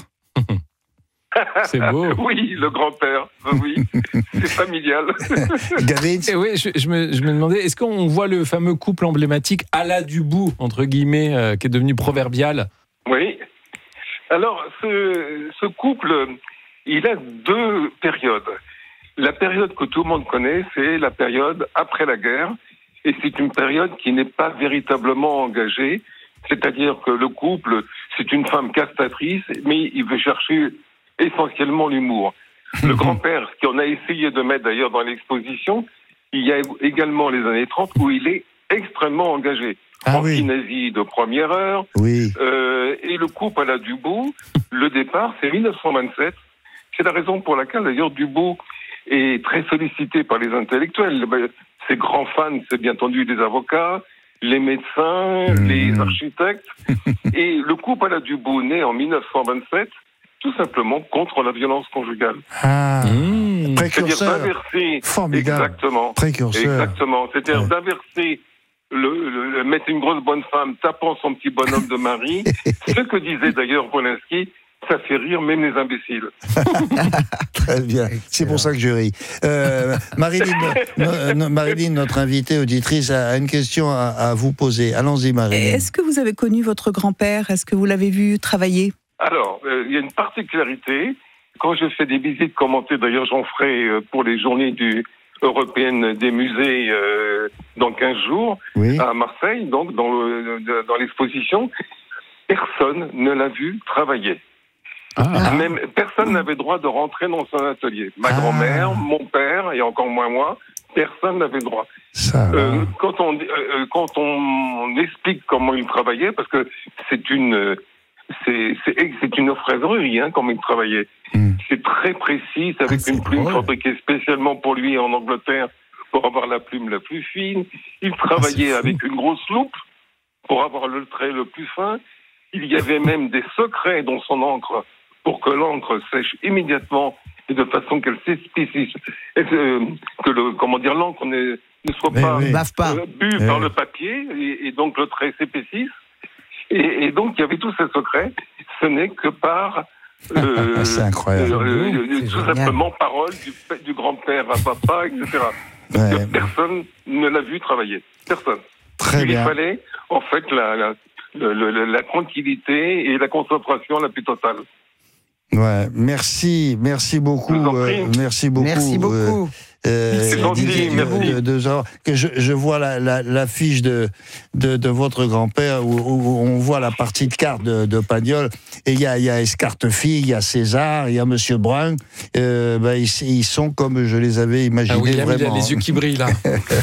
C: C'est beau.
L: Oui, le grand-père. Oui, c'est familial.
B: Gavin.
C: Et oui, je, je, me, je me demandais, est-ce qu'on voit le fameux couple emblématique à la Dubout, entre guillemets, euh, qui est devenu proverbial?
L: Oui. Alors, ce, ce couple, il a deux périodes. La période que tout le monde connaît, c'est la période après la guerre. Et c'est une période qui n'est pas véritablement engagée. C'est-à-dire que le couple, c'est une femme castratrice, mais il veut chercher essentiellement l'humour. Le grand-père, qu'on a essayé de mettre d'ailleurs dans l'exposition, il y a également les années trente où il est extrêmement engagé.
B: Ah,
L: Anti-nazi oui. de première heure.
B: Oui.
L: Euh, et le couple à la Dubout, le départ, c'est mille neuf cent vingt-sept. C'est la raison pour laquelle d'ailleurs Dubout est très sollicité par les intellectuels. Ses grands fans, c'est bien entendu les avocats, les médecins, mmh. les architectes. Et le couple à la Dubout, né en mille neuf cent vingt-sept, tout simplement contre la violence conjugale.
B: Ah, mmh. Précurseur.
L: C'est-à-dire d'inverser...
B: Formidable.
L: Exactement.
B: Précurseur.
L: Exactement. C'est-à-dire ouais. d'inverser, le, le, le, mettre une grosse bonne femme tapant son petit bonhomme de mari. Ce que disait d'ailleurs Polanski, ça fait rire même les imbéciles.
B: Très bien. C'est pour ça que je ris. Euh, Marilyn, no, no, Marilyn, notre invitée auditrice, a une question à, à vous poser. Allons-y, Marilyn.
F: Est-ce que vous avez connu votre grand-père? Est-ce que vous l'avez vu travailler?
L: Alors, il euh, y a une particularité. Quand je fais des visites commentées, d'ailleurs j'en ferai euh, pour les journées du, européennes des musées euh, dans quinze jours, oui. à Marseille, donc dans, le, dans l'exposition, personne ne l'a vu travailler. Ah. Même personne n'avait droit de rentrer dans son atelier. Ma ah. grand-mère, mon père, et encore moins moi, personne n'avait droit.
B: Ça,
L: euh, quand on euh, quand on explique comment il travaillait, parce que c'est une c'est c'est, c'est une orfèvrerie, hein, comment il travaillait. Mm. C'est très précis, c'est avec ah, une plume drôle. fabriquée spécialement pour lui en Angleterre pour avoir la plume la plus fine. Il travaillait ah, avec une grosse loupe pour avoir le trait le plus fin. Il y avait même des secrets dans son encre pour que l'encre sèche immédiatement et de façon qu'elle s'épaississe, euh, que le, comment dire, l'encre ne, ne soit mais pas,
D: oui. pas.
L: Euh, bu oui. par le papier et, et donc le trait s'épaississe. Et, et donc il y avait tous ces secrets. Ce n'est que par Euh,
B: c'est incroyable.
L: Euh,
B: c'est
L: tout
B: génial.
L: simplement parole du, du grand-père à papa, et cetera.
B: Ouais.
L: Personne ne l'a vu travailler. Personne.
B: Très
L: Il
B: bien.
L: fallait, en fait, la, la, la, la, la tranquillité et la concentration la plus totale.
B: Ouais, merci, merci beaucoup, euh, merci beaucoup.
D: Merci beaucoup.
B: Euh,
L: C'est gentil,
B: Didier,
L: merci.
B: de, de, de, que je, je vois la, la, la fiche de, de, de votre grand-père où, où on voit la partie de cartes de, de Pagnol et il y a, il y a Escartefille, il y a César, il y a Monsieur Brun. Euh, ben, ils, ils sont comme je les avais imaginés.
C: Ah oui,
B: vraiment.
C: il a les yeux qui brillent là.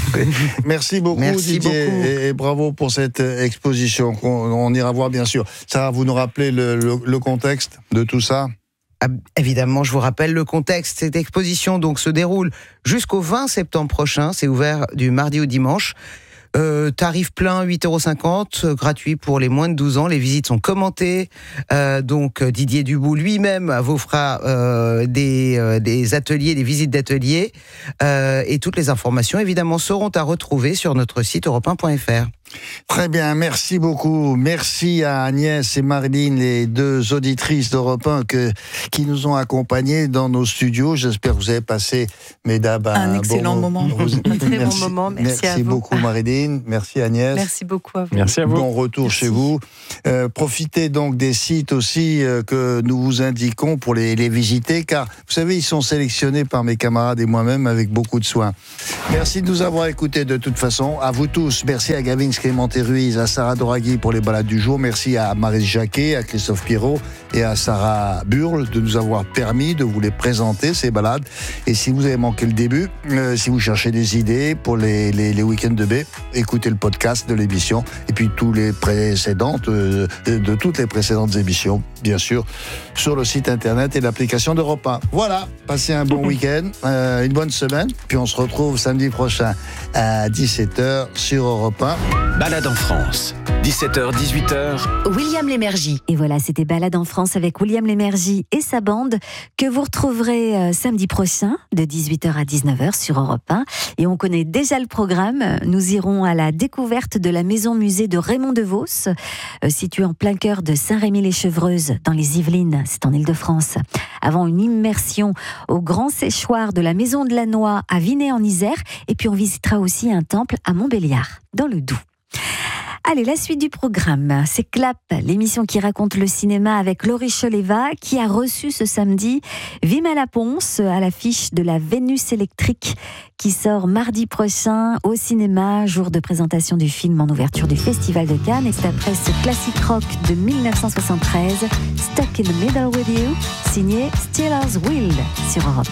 B: Merci beaucoup,
D: Merci
B: Didier,
D: beaucoup.
B: Et, et bravo pour cette exposition. On, on ira voir bien sûr. Sarah, vous nous rappelez le, le, le contexte de tout ça?
D: Ah, évidemment, je vous rappelle le contexte. Cette exposition donc se déroule jusqu'au vingt septembre prochain. C'est ouvert du mardi au dimanche. Euh, tarif plein, huit euros cinquante, euh, gratuit pour les moins de douze ans. Les visites sont commentées. Euh, donc Didier Dubout lui-même vous fera euh, des, euh, des ateliers, des visites d'ateliers. Euh, et toutes les informations, évidemment, seront à retrouver sur notre site europe un point f r.
B: Très bien, merci beaucoup. Merci à Agnès et Marilyn, les deux auditrices d'Europe un que, qui nous ont accompagnés dans nos studios. J'espère que vous avez passé, mesdames,
F: un, un excellent
B: bon
F: moment.
B: Vous...
E: Un très
B: merci.
E: bon moment. Merci,
B: merci
E: à vous.
B: beaucoup, Marilyn. Merci, Agnès.
E: Merci beaucoup à vous.
C: Merci à vous.
B: Bon retour
E: Merci.
B: chez vous. Euh, profitez donc des sites aussi euh, que nous vous indiquons pour les, les visiter, car vous savez, ils sont sélectionnés par mes camarades et moi-même avec beaucoup de soin. Merci de nous avoir écoutés de toute façon. À vous tous. Merci à Gavin Clémenté-Ruiz, à Sarah Doraghi pour les balades du jour. Merci à Maryse Jacquet, à Christophe Pirot et à Sarah Burle de nous avoir permis de vous les présenter, ces balades. Et si vous avez manqué le début, euh, si vous cherchez des idées pour les, les, les week-ends de baie, écoutez le podcast de l'émission et puis tous les précédentes, euh, de, de toutes les précédentes émissions, bien sûr, sur le site internet et l'application d'Europe un. Voilà, passez un bon week-end, euh, une bonne semaine, puis on se retrouve samedi prochain à dix-sept heures sur Europe un.
J: Balade en France, dix-sept heures dix-huit heures.
H: William Lémergie.
A: Et voilà, c'était Balade en France avec William Lémergie et sa bande que vous retrouverez euh, samedi prochain de dix-huit heures à dix-neuf heures sur Europe un. Et on connaît déjà le programme. Nous irons à la découverte de la maison-musée de Raymond DeVos, euh, située en plein cœur de Saint-Rémy-les-Chevreuses, dans les Yvelines, c'est en Île-de-France. Avant une immersion au grand séchoir de la Maison de la Noix à Vinay en Isère. Et puis on visitera aussi un temple à Montbéliard, dans le Doubs. Allez, la suite du programme, c'est Clap, l'émission qui raconte le cinéma avec Laurie Choleva, qui a reçu ce samedi Vima Laponce à l'affiche de la Vénus électrique, qui sort mardi prochain au cinéma, jour de présentation du film en ouverture du Festival de Cannes. Et c'est après ce classique rock de dix-neuf cent soixante-treize, Stuck in the Middle with You, signé Steelers Wheel sur Europe